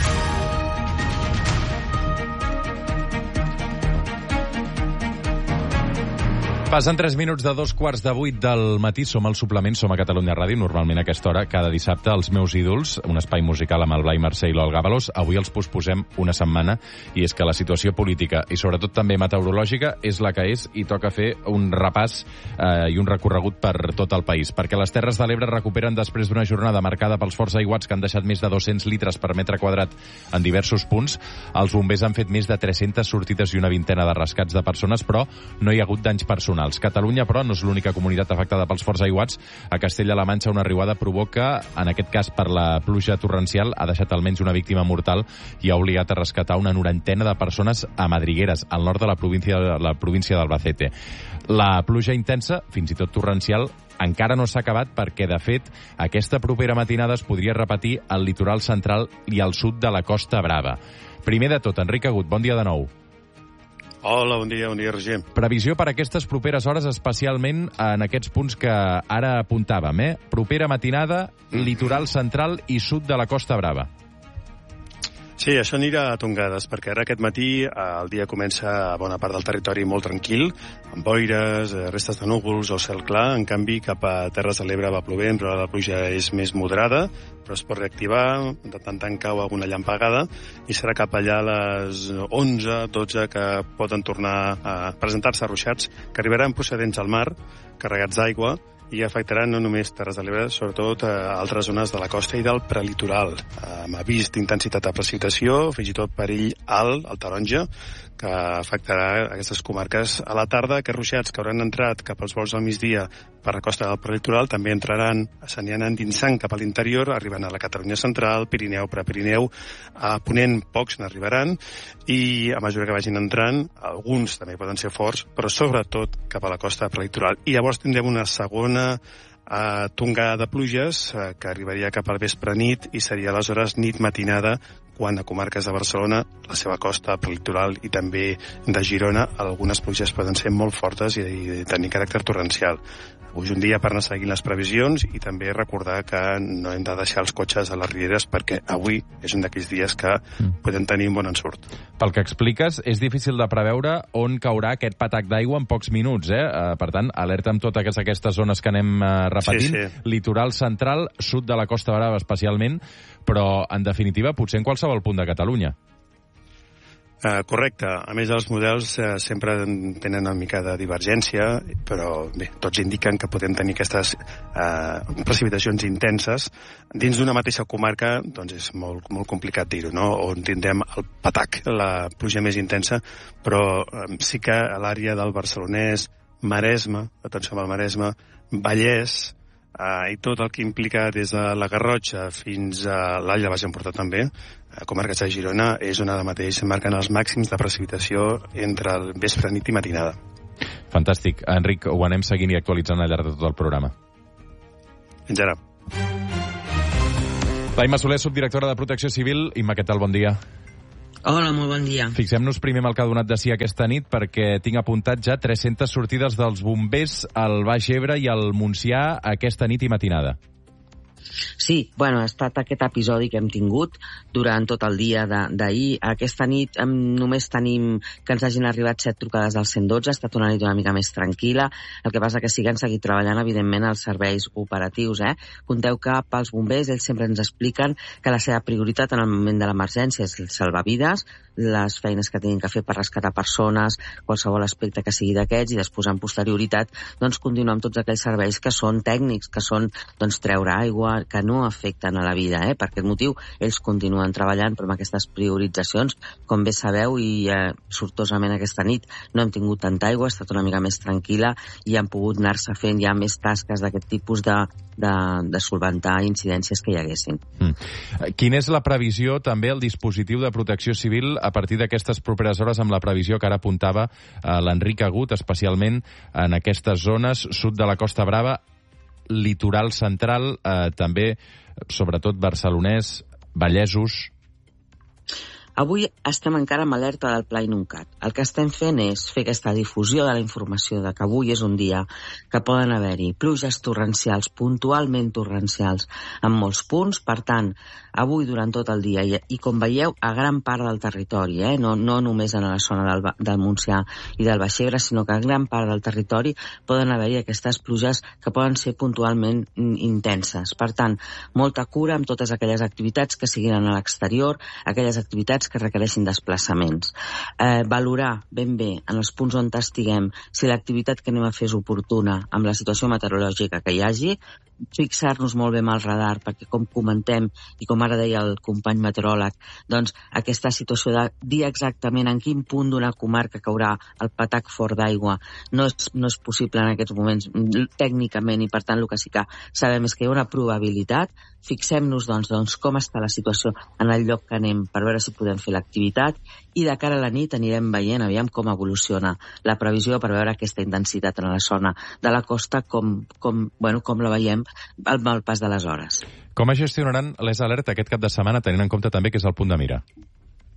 Passen tres minuts de dos quarts de vuit del matí. Som al suplement, som a Catalunya Ràdio. Normalment a aquesta hora, cada dissabte, els meus ídols, un espai musical amb el Blai Mercè i l'Olga Avalos. Avui els posposem una setmana, i és que la situació política i sobretot també meteorològica és la que és, i toca fer un repàs eh, i un recorregut per tot el país, perquè les Terres de l'Ebre recuperen després d'una jornada marcada pels forts aiguats que han deixat més de dos-cents litres per metre quadrat en diversos punts. Els bombers han fet més de tres-centes sortides i una vintena de rescats de persones, però no hi ha hagut danys personals. Catalunya, però, no és l'única comunitat afectada pels forts aiguats. A Castella-La Manxa una riuada provoca, en aquest cas per la pluja torrencial, ha deixat almenys una víctima mortal i ha obligat a rescatar una norantena de persones a Madrigueres, al nord de la província, la província d'Albacete. La pluja intensa, fins i tot torrencial, encara no s'ha acabat perquè, de fet, aquesta propera matinada es podria repetir al litoral central i al sud de la Costa Brava. Primer de tot, Enric Agut, bon dia de nou. Hola, bon dia, bon dia, Roger. Previsió per aquestes properes hores, especialment en aquests punts que ara apuntàvem, eh? Propera matinada, litoral central i sud de la Costa Brava. Sí, això anirà a tongades, perquè ara aquest matí el dia comença a bona part del territori molt tranquil, amb boires, restes de núvols o cel clar. En canvi, cap a Terres de l'Ebre va plovent, però la pluja és més moderada, però es pot reactivar, de tant en tant cau alguna llampegada, i serà cap allà a les onze, dotze que poden tornar a presentar-se ruixats, que arribaran procedents al mar, carregats d'aigua, i afectaran no només Terres de l'Ebre, sobretot a altres zones de la costa i del prelitoral, amb avís d'intensitat de precipitació, fins i tot perill alt, al taronja, que afectarà aquestes comarques a la tarda. Aquests ruixats que hauran entrat cap als vols al migdia per la costa del prelitoral també entraran, s'aniran endinsant cap a l'interior, arribant a la Catalunya central, Pirineu, Prepirineu, a Ponent pocs n'arribaran, i a mesura que vagin entrant, alguns també poden ser forts, però sobretot cap a la costa prelitoral. I llavors tindrem una segona a tongada de pluges eh, que arribaria cap al vespre nit i seria aleshores nit matinada quan a comarques de Barcelona, la seva costa prelitoral i també de Girona, algunes pluges poden ser molt fortes i, i tenir caràcter torrencial. Avui és un dia per anar seguint les previsions i també recordar que no hem de deixar els cotxes a les rieres perquè avui és un d'aquells dies que podem tenir un bon ensurt. Pel que expliques, és difícil de preveure on caurà aquest patac d'aigua en pocs minuts, eh? Per tant, alerta amb totes aquestes zones que anem repetint. Sí, sí. Litoral central, sud de la Costa Brava especialment, però, en definitiva, potser en qualsevol punt de Catalunya. Uh, correcte. A més, els models uh, sempre tenen una mica de divergència, però bé, tots indiquen que podem tenir aquestes uh, precipitacions intenses. Dins d'una mateixa comarca, doncs és molt, molt complicat dir-ho, no? On tindrem el patac, la pluja més intensa, però um, sí que a l'àrea del Barcelonès, Maresme, atenció amb el Maresme, Vallès, Uh, i tot el que implica des de la Garrotxa fins a l'All de Baix Empordà també, a comarques de Girona, és on ara mateix marquen els màxims de precipitació entre el vespre, nit i matinada. Fantàstic. Enric, ho anem seguint i actualitzant al llarg de tot el programa. Fins ara. Laima Soler, subdirectora de Protecció Civil. Imma, què tal? Bon dia. Hola, molt bon dia. Fixem-nos primer en el que ha donat de si aquesta nit, perquè tinc apuntat ja tres-centes sortides dels bombers al Baix Ebre i al Montsià aquesta nit i matinada. Sí, bueno, ha estat aquest episodi que hem tingut durant tot el dia d'ahir. Aquesta nit em, només tenim que ens hagin arribat set trucades del cent dotze, ha estat una nit una mica més tranquil·la. El que passa que sí que han seguit treballant, evidentment, els serveis operatius. Eh? Conteu que pels bombers ells sempre ens expliquen que la seva prioritat en el moment de l'emergència és salvar vides, les feines que tenen que fer per rescatar persones, qualsevol aspecte que sigui d'aquests, i després, en posterioritat, doncs, continuar amb tots aquells serveis que són tècnics, que són doncs, treure aigua, que no afecten a la vida. Eh? Per aquest motiu, ells continuen treballant, però amb aquestes prioritzacions, com bé sabeu, i eh, sortosament aquesta nit no hem tingut tanta aigua, ha estat una mica més tranquil·la i han pogut anar-se fent ja més tasques d'aquest tipus de, de, de solventar incidències que hi haguessin. Mm. Quina és la previsió, també, el dispositiu de protecció civil a partir d'aquestes properes hores, amb la previsió que ara apuntava eh, l'Enric Agut, especialment en aquestes zones, sud de la Costa Brava, litoral central, eh, també, sobretot barcelonès, vallesos? Avui estem encara amb alerta del Pla Inuncat. El que estem fent és fer aquesta difusió de la informació de que avui és un dia que poden haver-hi pluges torrencials, puntualment torrencials, en molts punts. Per tant, avui durant tot el dia, i, i com veieu, a gran part del territori, eh? no, no només en la zona del, del Montsià i del Baix Ebre, sinó que a gran part del territori poden haver-hi aquestes pluges que poden ser puntualment intenses. Per tant, molta cura amb totes aquelles activitats que siguin a l'exterior, aquelles activitats que requereixin desplaçaments. Eh, valorar ben bé en els punts on estiguem si l'activitat que anem a fer és oportuna amb la situació meteorològica que hi hagi, fixar-nos molt bé amb el radar, perquè com comentem, i com ara deia el company meteoròleg, doncs aquesta situació de dir exactament en quin punt d'una comarca caurà el patac fort d'aigua no és, no és possible en aquests moments tècnicament, i per tant el que sí que sabem és que hi ha una probabilitat. Fixem-nos doncs, doncs com està la situació en el lloc que anem per veure si podem fer l'activitat, i de cara a la nit anirem veient aviam com evoluciona la previsió per veure aquesta intensitat en la zona de la costa, com, com, bueno, com la veiem amb el pas de les hores. Com es gestionaran les alertes aquest cap de setmana, tenint en compte també que és el punt de mira?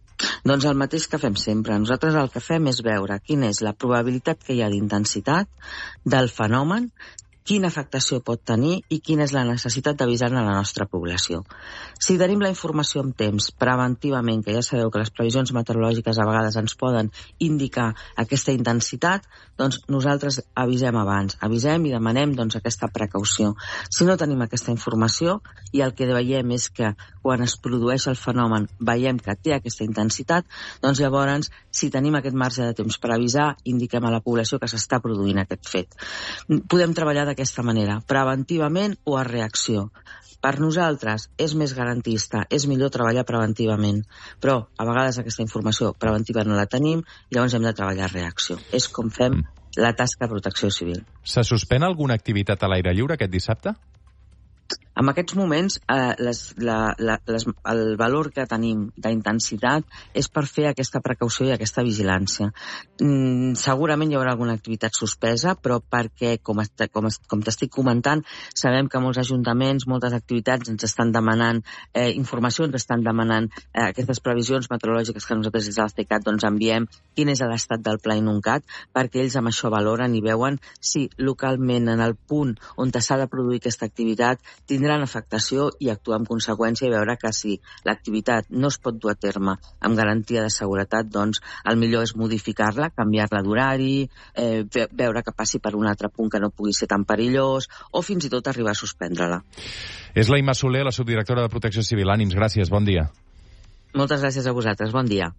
Doncs el mateix que fem sempre. Nosaltres el que fem és veure quina és la probabilitat que hi ha d'intensitat del fenomen, quina afectació pot tenir i quina és la necessitat d'avisar-ne a la nostra població. Si tenim la informació amb temps, preventivament, que ja sabeu que les previsions meteorològiques a vegades ens poden indicar aquesta intensitat, doncs nosaltres avisem abans, avisem i demanem doncs, aquesta precaució. Si no tenim aquesta informació i el que veiem és que quan es produeix el fenomen veiem que té aquesta intensitat, doncs llavors, si tenim aquest marge de temps per avisar, indiquem a la població que s'està produint aquest fet. Podem treballar d'aquesta manera, preventivament o a reacció. Per nosaltres és més garantista, és millor treballar preventivament, però a vegades aquesta informació preventiva no la tenim i llavors hem de treballar a reacció. És com fem la tasca de protecció civil. Se suspèn alguna activitat a l'aire lliure aquest dissabte? En aquests moments, eh, les, la, la, les, el valor que tenim d'intensitat és per fer aquesta precaució i aquesta vigilància. Mm, segurament hi haurà alguna activitat suspesa, però perquè, com, est, com, est, com t'estic comentant, sabem que molts ajuntaments, moltes activitats ens estan demanant eh, informació, ens estan demanant eh, aquestes previsions meteorològiques que nosaltres des de l'Estecat doncs, enviem quin és l'estat del Pla Inuncat, perquè ells amb això valoren i veuen si localment, en el punt on s'ha de produir aquesta activitat, tindran afectació i actuar en conseqüència i veure que si l'activitat no es pot dur a terme amb garantia de seguretat, doncs el millor és modificar-la, canviar-la d'horari, eh, veure que passi per un altre punt que no pugui ser tan perillós o fins i tot arribar a suspendre-la. És la Imma Soler, la subdirectora de Protecció Civil. Ànims, gràcies, bon dia. Moltes gràcies a vosaltres, bon dia.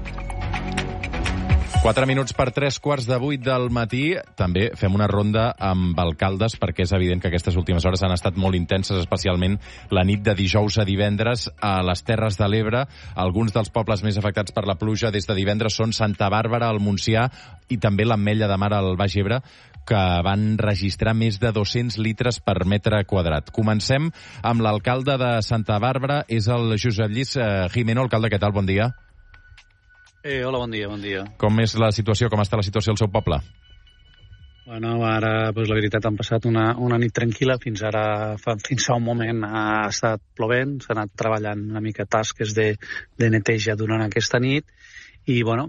Quatre minuts per tres quarts de vuit del matí. També fem una ronda amb alcaldes perquè és evident que aquestes últimes hores han estat molt intenses, especialment la nit de dijous a divendres a les Terres de l'Ebre. Alguns dels pobles més afectats per la pluja des de divendres són Santa Bàrbara, el Montsià i també l'Ametlla de Mar al Baix Ebre, que van registrar més de dos-cents litres per metre quadrat. Comencem amb l'alcalde de Santa Bàrbara, és el Josep Lluís Jimeno. Alcalde, què tal? Bon dia. Eh, hola, bon dia, bon dia. Com és la situació, com està la situació al seu poble? Bueno, ara, pues, la veritat, han passat una, una nit tranquil·la. Fins ara, fa, fins a un moment, ha estat plovent. S'ha anat treballant una mica tasques de, de neteja durant aquesta nit. I, bueno,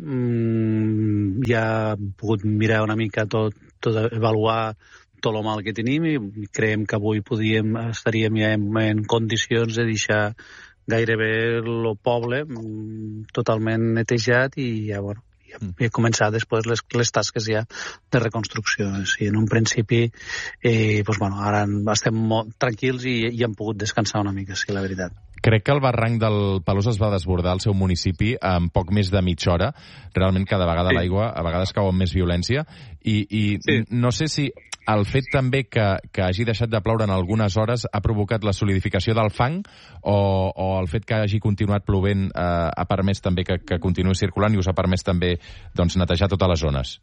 mmm, ja hem pogut mirar una mica tot, tot avaluar tot el mal que tenim i creiem que avui podíem, estaríem ja en, en condicions de deixar gairebé el poble totalment netejat i ja, bueno, ja he començat després les, les tasques ja de reconstrucció. Sí, en un principi, eh, doncs, bueno, ara estem molt tranquils i, i hem pogut descansar una mica, sí, la veritat. Crec que el barranc del Pelós es va desbordar al seu municipi en poc més de mitja hora. Realment, cada vegada sí. L'aigua a vegades cau amb més violència. I, i sí. No sé si el fet també que, que hagi deixat de ploure en algunes hores ha provocat la solidificació del fang o, o el fet que hagi continuat plovent eh, ha permès també que, que continuï circulant i us ha permès també doncs, netejar totes les zones?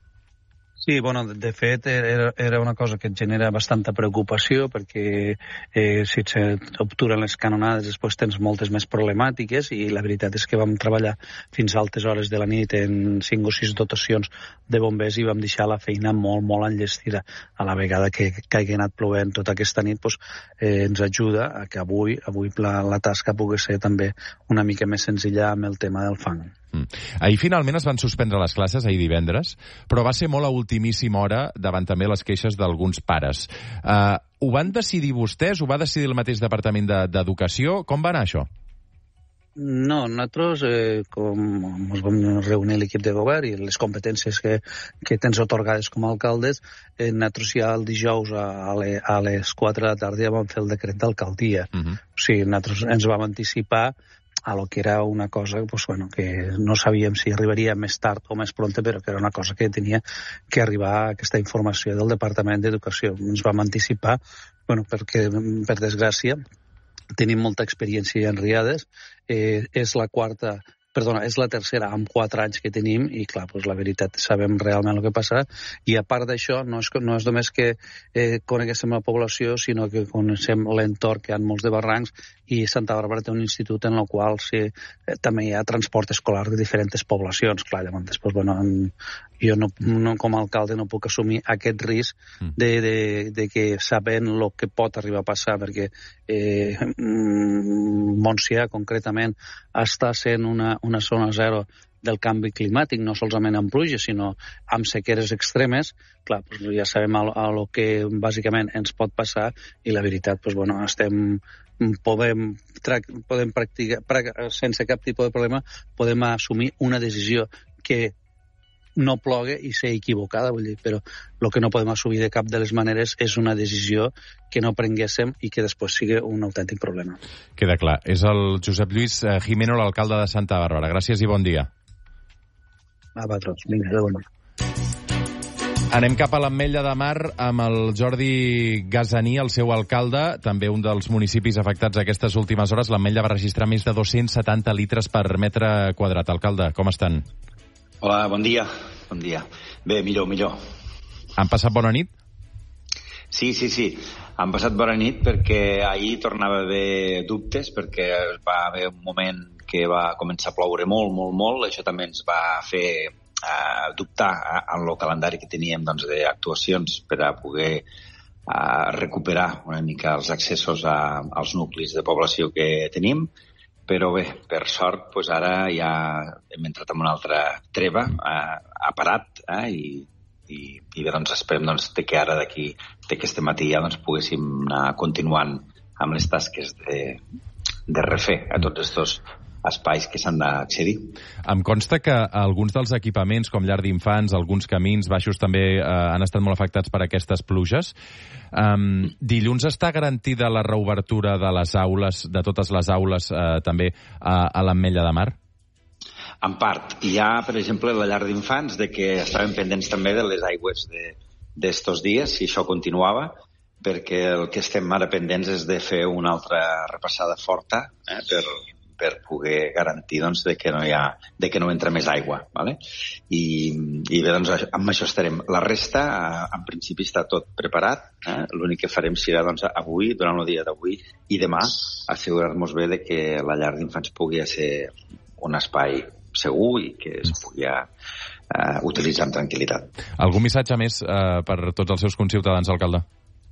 Sí, bueno, de fet, era, era una cosa que et genera bastanta preocupació perquè eh, si s'obturen les canonades després tens moltes més problemàtiques i la veritat és que vam treballar fins a altes hores de la nit en cinc o sis dotacions de bombers i vam deixar la feina molt, molt enllestida. A la vegada que, que hagi anat plovent tota aquesta nit doncs, eh, ens ajuda a que avui, avui la, la tasca pugui ser també una mica més senzilla amb el tema del fang. Mm. Ahir finalment es van suspendre les classes, ahir divendres, però va ser molt a ultimíssima hora davant també les queixes d'alguns pares. Uh, ho van decidir vostès? Ho va decidir el mateix Departament d'Educació? Com va anar això? No, nosaltres, eh, com ens vam reunir l'equip de govern i les competències que, que tens otorgades com a alcaldes, eh, nosaltres ja el dijous a, le, a les quatre de la tarda ja vam fer el decret d'alcaldia. Uh-huh. O sigui, nosaltres ens vam anticipar a lo que era una cosa pues, bueno, que no sabíem si arribaria més tard o més pronta, però que era una cosa que tenia que arribar a aquesta informació del Departament d'Educació. Ens vam anticipar, bueno, perquè, per desgràcia, tenim molta experiència en riades, eh, és la quarta, perdona, és la tercera amb quatre anys que tenim i, clar, doncs, la veritat, sabem realment el que passa i, a part d'això, no és, no és només que eh, coneguéssim la població, sinó que coneixem l'entorn, que hi ha molts de barrancs i Santa Bàrbara té un institut en el qual sí, eh, també hi ha transport escolar de diferents poblacions. Clar, llavors, després, bueno, en, jo no, no, com a alcalde no puc assumir aquest risc de, de, de que sabent el que pot arribar a passar, perquè eh, Montsià concretament està sent una, una zona zero del canvi climàtic, no solament amb pluges, sinó amb sequeres extremes, clar, doncs ja sabem a, a lo que bàsicament ens pot passar, i la veritat, doncs, bueno, estem, podem, podem practicar, sense cap tipus de problema, podem assumir una decisió que no plogue i ser equivocada, vull dir, però el que no podem assumir de cap de les maneres és una decisió que no prenguéssim i que després sigui un autèntic problema. Queda clar. És el Josep Lluís Gimeno, l'alcalde de Santa Bàrbara. Gràcies i bon dia. A vosaltres. Vinga, de bon dia. Anem cap a l'Ametlla de Mar amb el Jordi Gazaní, el seu alcalde, també un dels municipis afectats aquestes últimes hores. L'Ametlla va registrar més de dos-cents setanta litres per metre quadrat. Alcalde, com estan? Hola, bon dia. Bon dia. Bé, millor, millor. Han passat bona nit? Sí, sí, sí. Han passat bona nit perquè ahir tornava a haver dubtes, perquè va haver un moment que va començar a ploure molt, molt, molt. Això també ens va fer eh, dubtar eh, en el calendari que teníem doncs, d'actuacions per a poder eh, recuperar una mica els accessos a, als nuclis de població que tenim. Però bé, per sort, doncs ara ja hem entrat en una altra treva, eh, ha parat, eh, i, i, i bé, doncs esperem doncs, que ara d'aquí, d'aquest matí ja doncs, poguéssim anar continuant amb les tasques de, de refer a tots aquests espais que s'han d'accedir. Em consta que alguns dels equipaments, com llar d'infants, alguns camins baixos també eh, han estat molt afectats per aquestes pluges. Um, dilluns està garantida la reobertura de les aules, de totes les aules, eh, també a, a l'Ametlla de Mar? En part. Hi ha, per exemple, la llar d'infants, de que estaven pendents també de les aigües d'estos dies, si això continuava, perquè el que estem ara pendents és de fer una altra repassada forta eh, per... per poder garantir doncs, de que no hi ha, de que no entra més aigua. ¿vale? I, i bé, doncs, amb això estarem. La resta, en principi, està tot preparat. Eh? L'únic que farem serà doncs, avui, durant el dia d'avui i demà, assegurar-nos bé de que la llar d'infants pugui ser un espai segur i que es pugui uh, utilitzar amb tranquil·litat. Algun missatge més uh, per tots els seus conciutadans, alcalde?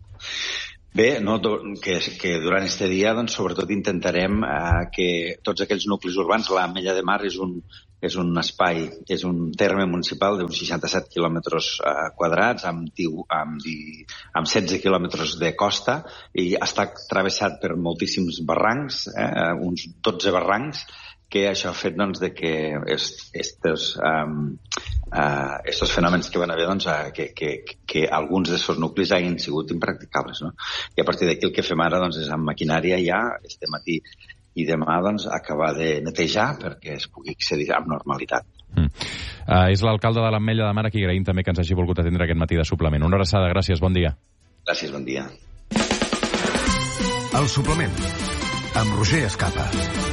Bé, no, que, que durant aquest dia doncs, sobretot intentarem eh, que tots aquells nuclis urbans, l'Ametlla de Mar és un, és un espai, és un terme municipal d'uns seixanta-set quilòmetres eh, quadrats amb, amb, amb setze quilòmetres de costa i està travessat per moltíssims barrancs, eh, uns dotze barrancs, que això ha fet doncs, de que estos, um, uh, estos fenòmens que van haver, doncs, uh, que, que, que alguns d'aquests nuclis hagin sigut impracticables. No? I a partir d'aquí el que fem ara doncs, és amb maquinària ja, este matí i demà, doncs, acabar de netejar perquè es pugui accedir amb normalitat. Mm. Uh, és l'alcalde de l'Ametlla de Mar, aquí agraïm també que ens hagi volgut atendre aquest matí de suplement. Una abraçada, gràcies, bon dia. Gràcies, bon dia. El suplement, amb Roger Escapa.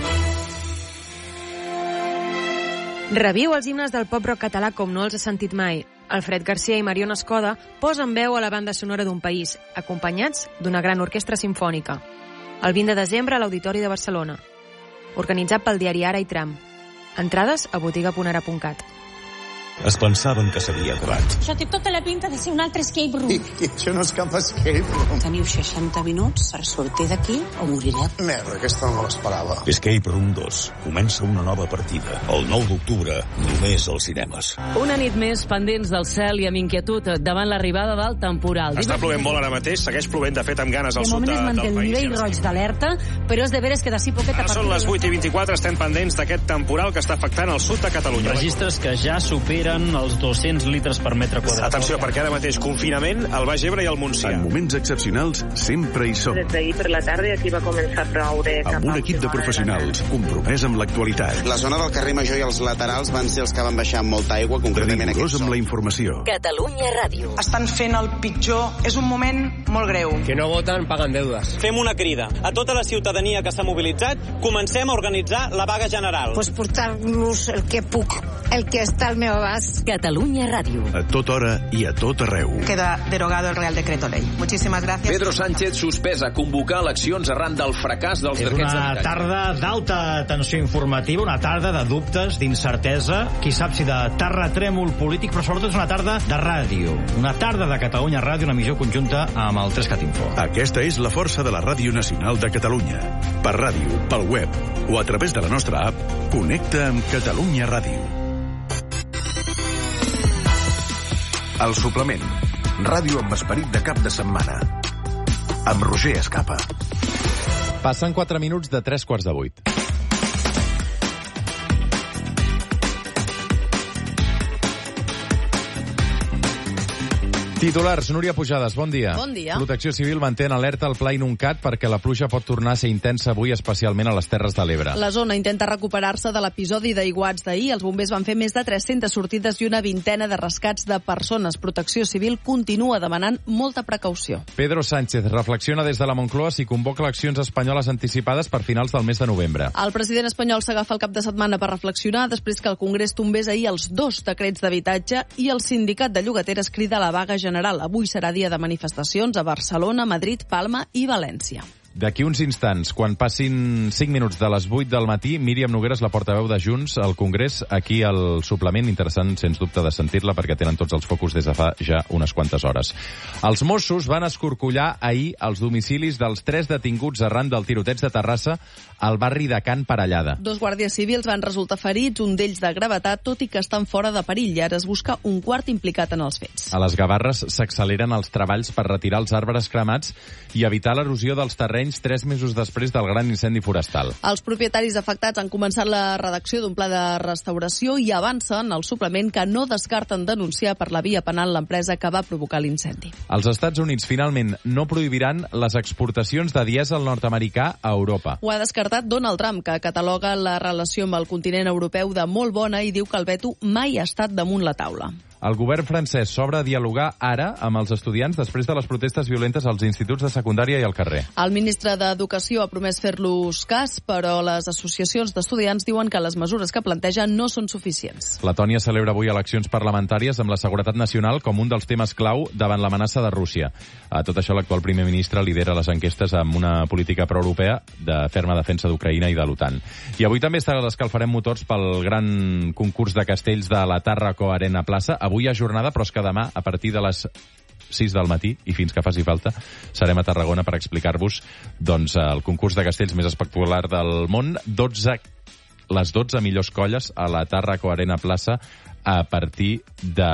Reviu els himnes del pop-rock català com no els has sentit mai. Alfred Garcia i Mariona Escoda posen veu a la banda sonora d'un país, acompanyats d'una gran orquestra simfònica. El vint de desembre a l'Auditori de Barcelona. Organitzat pel diari Ara i Tram. Entrades a botiga punt ara punt cat. Es pensaven que s'havia acabat. Això té tota la pinta de ser un altre escape room. I, i això no és cap escape room. Teniu seixanta minuts per sortir d'aquí o morireu. Merda, aquesta no l'esperava. Escape Room dos. Comença una nova partida. El nou d'octubre, només als cinemes. Una nit més pendents del cel i amb inquietud davant l'arribada del temporal. Està plovent molt ara mateix, segueix plovent de fet amb ganes al sud de, del país. De moment es manté el nivell roig d'alerta, però és de veres que d'ací poquet... Ara són les vuit i vint-i-quatre, estem pendents d'aquest temporal que està afectant el sud de Catalunya. Registres que ja superen els dos-cents litres per metre quadrat. Atenció, perquè ara mateix confinament al Baix Ebre i al Montsià. En moments excepcionals sempre hi som. Des d'ahir per la tarda aquí va començar a ploure. Amb un equip de professionals compromès amb l'actualitat. La zona del carrer Major i els laterals van ser els que van baixar amb molta aigua, concretament aquest amb la informació. Catalunya Ràdio. Estan fent el pitjor. És un moment molt greu. Que no voten, paguen deudes. Fem una crida a tota la ciutadania que s'ha mobilitzat. Comencem a organitzar la vaga general. Pues portar-los el que puc, el que està al meu abast. Estàs Catalunya Ràdio. A tota hora i a tot arreu. Queda derogado el Real Decreto Ley. Muchísimas gracias. Pedro Sánchez suspès a convocar eleccions arran del fracàs dels És decrets una d'habitatge. tarda d'alta tensió informativa, una tarda de dubtes, d'incertesa, qui sap si de terratrèmol polític, però sobretot és una tarda de ràdio. Una tarda de Catalunya Ràdio, una missió conjunta amb el tres cat info. Aquesta és la força de la Ràdio Nacional de Catalunya. Per ràdio, pel web o a través de la nostra app, connecta amb Catalunya Ràdio. El suplement. Ràdio amb esperit de cap de setmana. Amb Roger Escapa. Passen quatre minuts de tres quarts de vuit. Titulars, Núria Pujades, bon dia. Bon dia. Protecció Civil manté en alerta el Pla Inuncat perquè la pluja pot tornar a ser intensa avui, especialment a les Terres de l'Ebre. La zona intenta recuperar-se de l'episodi d'aiguats d'ahir. Els bombers van fer més de tres-centes sortides i una vintena de rescats de persones. Protecció Civil continua demanant molta precaució. Pedro Sánchez reflexiona des de la Moncloa si convoca eleccions espanyoles anticipades per finals del mes de novembre. El president espanyol s'agafa el cap de setmana per reflexionar després que el Congrés tombés ahir els dos decrets d'habitatge i el sindicat de llogateres crida a la vaga general. Avui serà dia de manifestacions a Barcelona, Madrid, Palma i València. D'aquí uns instants, quan passin cinc minuts de les vuit del matí, Míriam Nogueras, la portaveu de Junts al Congrés, aquí al suplement. Interessant, sens dubte, de sentir-la, perquè tenen tots els focus des de fa ja unes quantes hores. Els Mossos van escorcollar ahir els domicilis dels tres detinguts arran del tiroteig de Terrassa al barri de Can Parellada. Dos guàrdies civils van resultar ferits, un d'ells de gravetat, tot i que estan fora de perill. I ara es busca un quart implicat en els fets. A les Gavarres s'acceleren els treballs per retirar els arbres cremats i evitar l'erosió dels terrenys tres mesos després del gran incendi forestal. Els propietaris afectats han començat la redacció d'un pla de restauració i avancen al suplement que no descarten denunciar per la via penal l'empresa que va provocar l'incendi. Els Estats Units finalment no prohibiran les exportacions de dièsel nord-americà a Europa. Ho ha descartat Donald Trump, que cataloga la relació amb el continent europeu de molt bona i diu que el veto mai ha estat damunt la taula. El govern francès s'obre a dialogar ara amb els estudiants després de les protestes violentes als instituts de secundària i al carrer. El ministre d'Educació ha promès fer-los cas, però les associacions d'estudiants diuen que les mesures que plantegen no són suficients. Letònia celebra avui eleccions parlamentàries amb la seguretat nacional com un dels temes clau davant l'amenaça de Rússia. A tot això, l'actual primer ministre lidera les enquestes amb una política proeuropea de ferma defensa d'Ucraïna i de l'OTAN. I avui també escalfarem motors pel gran concurs de castells de la Tàrraco Arena Plaça. Avui hi ha jornada, però és que demà, a partir de les sis del matí, i fins que faci falta, serem a Tarragona per explicar-vos doncs, el concurs de castells més espectacular del món. dotze, les dotze millors colles a la Tàrraco Arena Plaça a partir de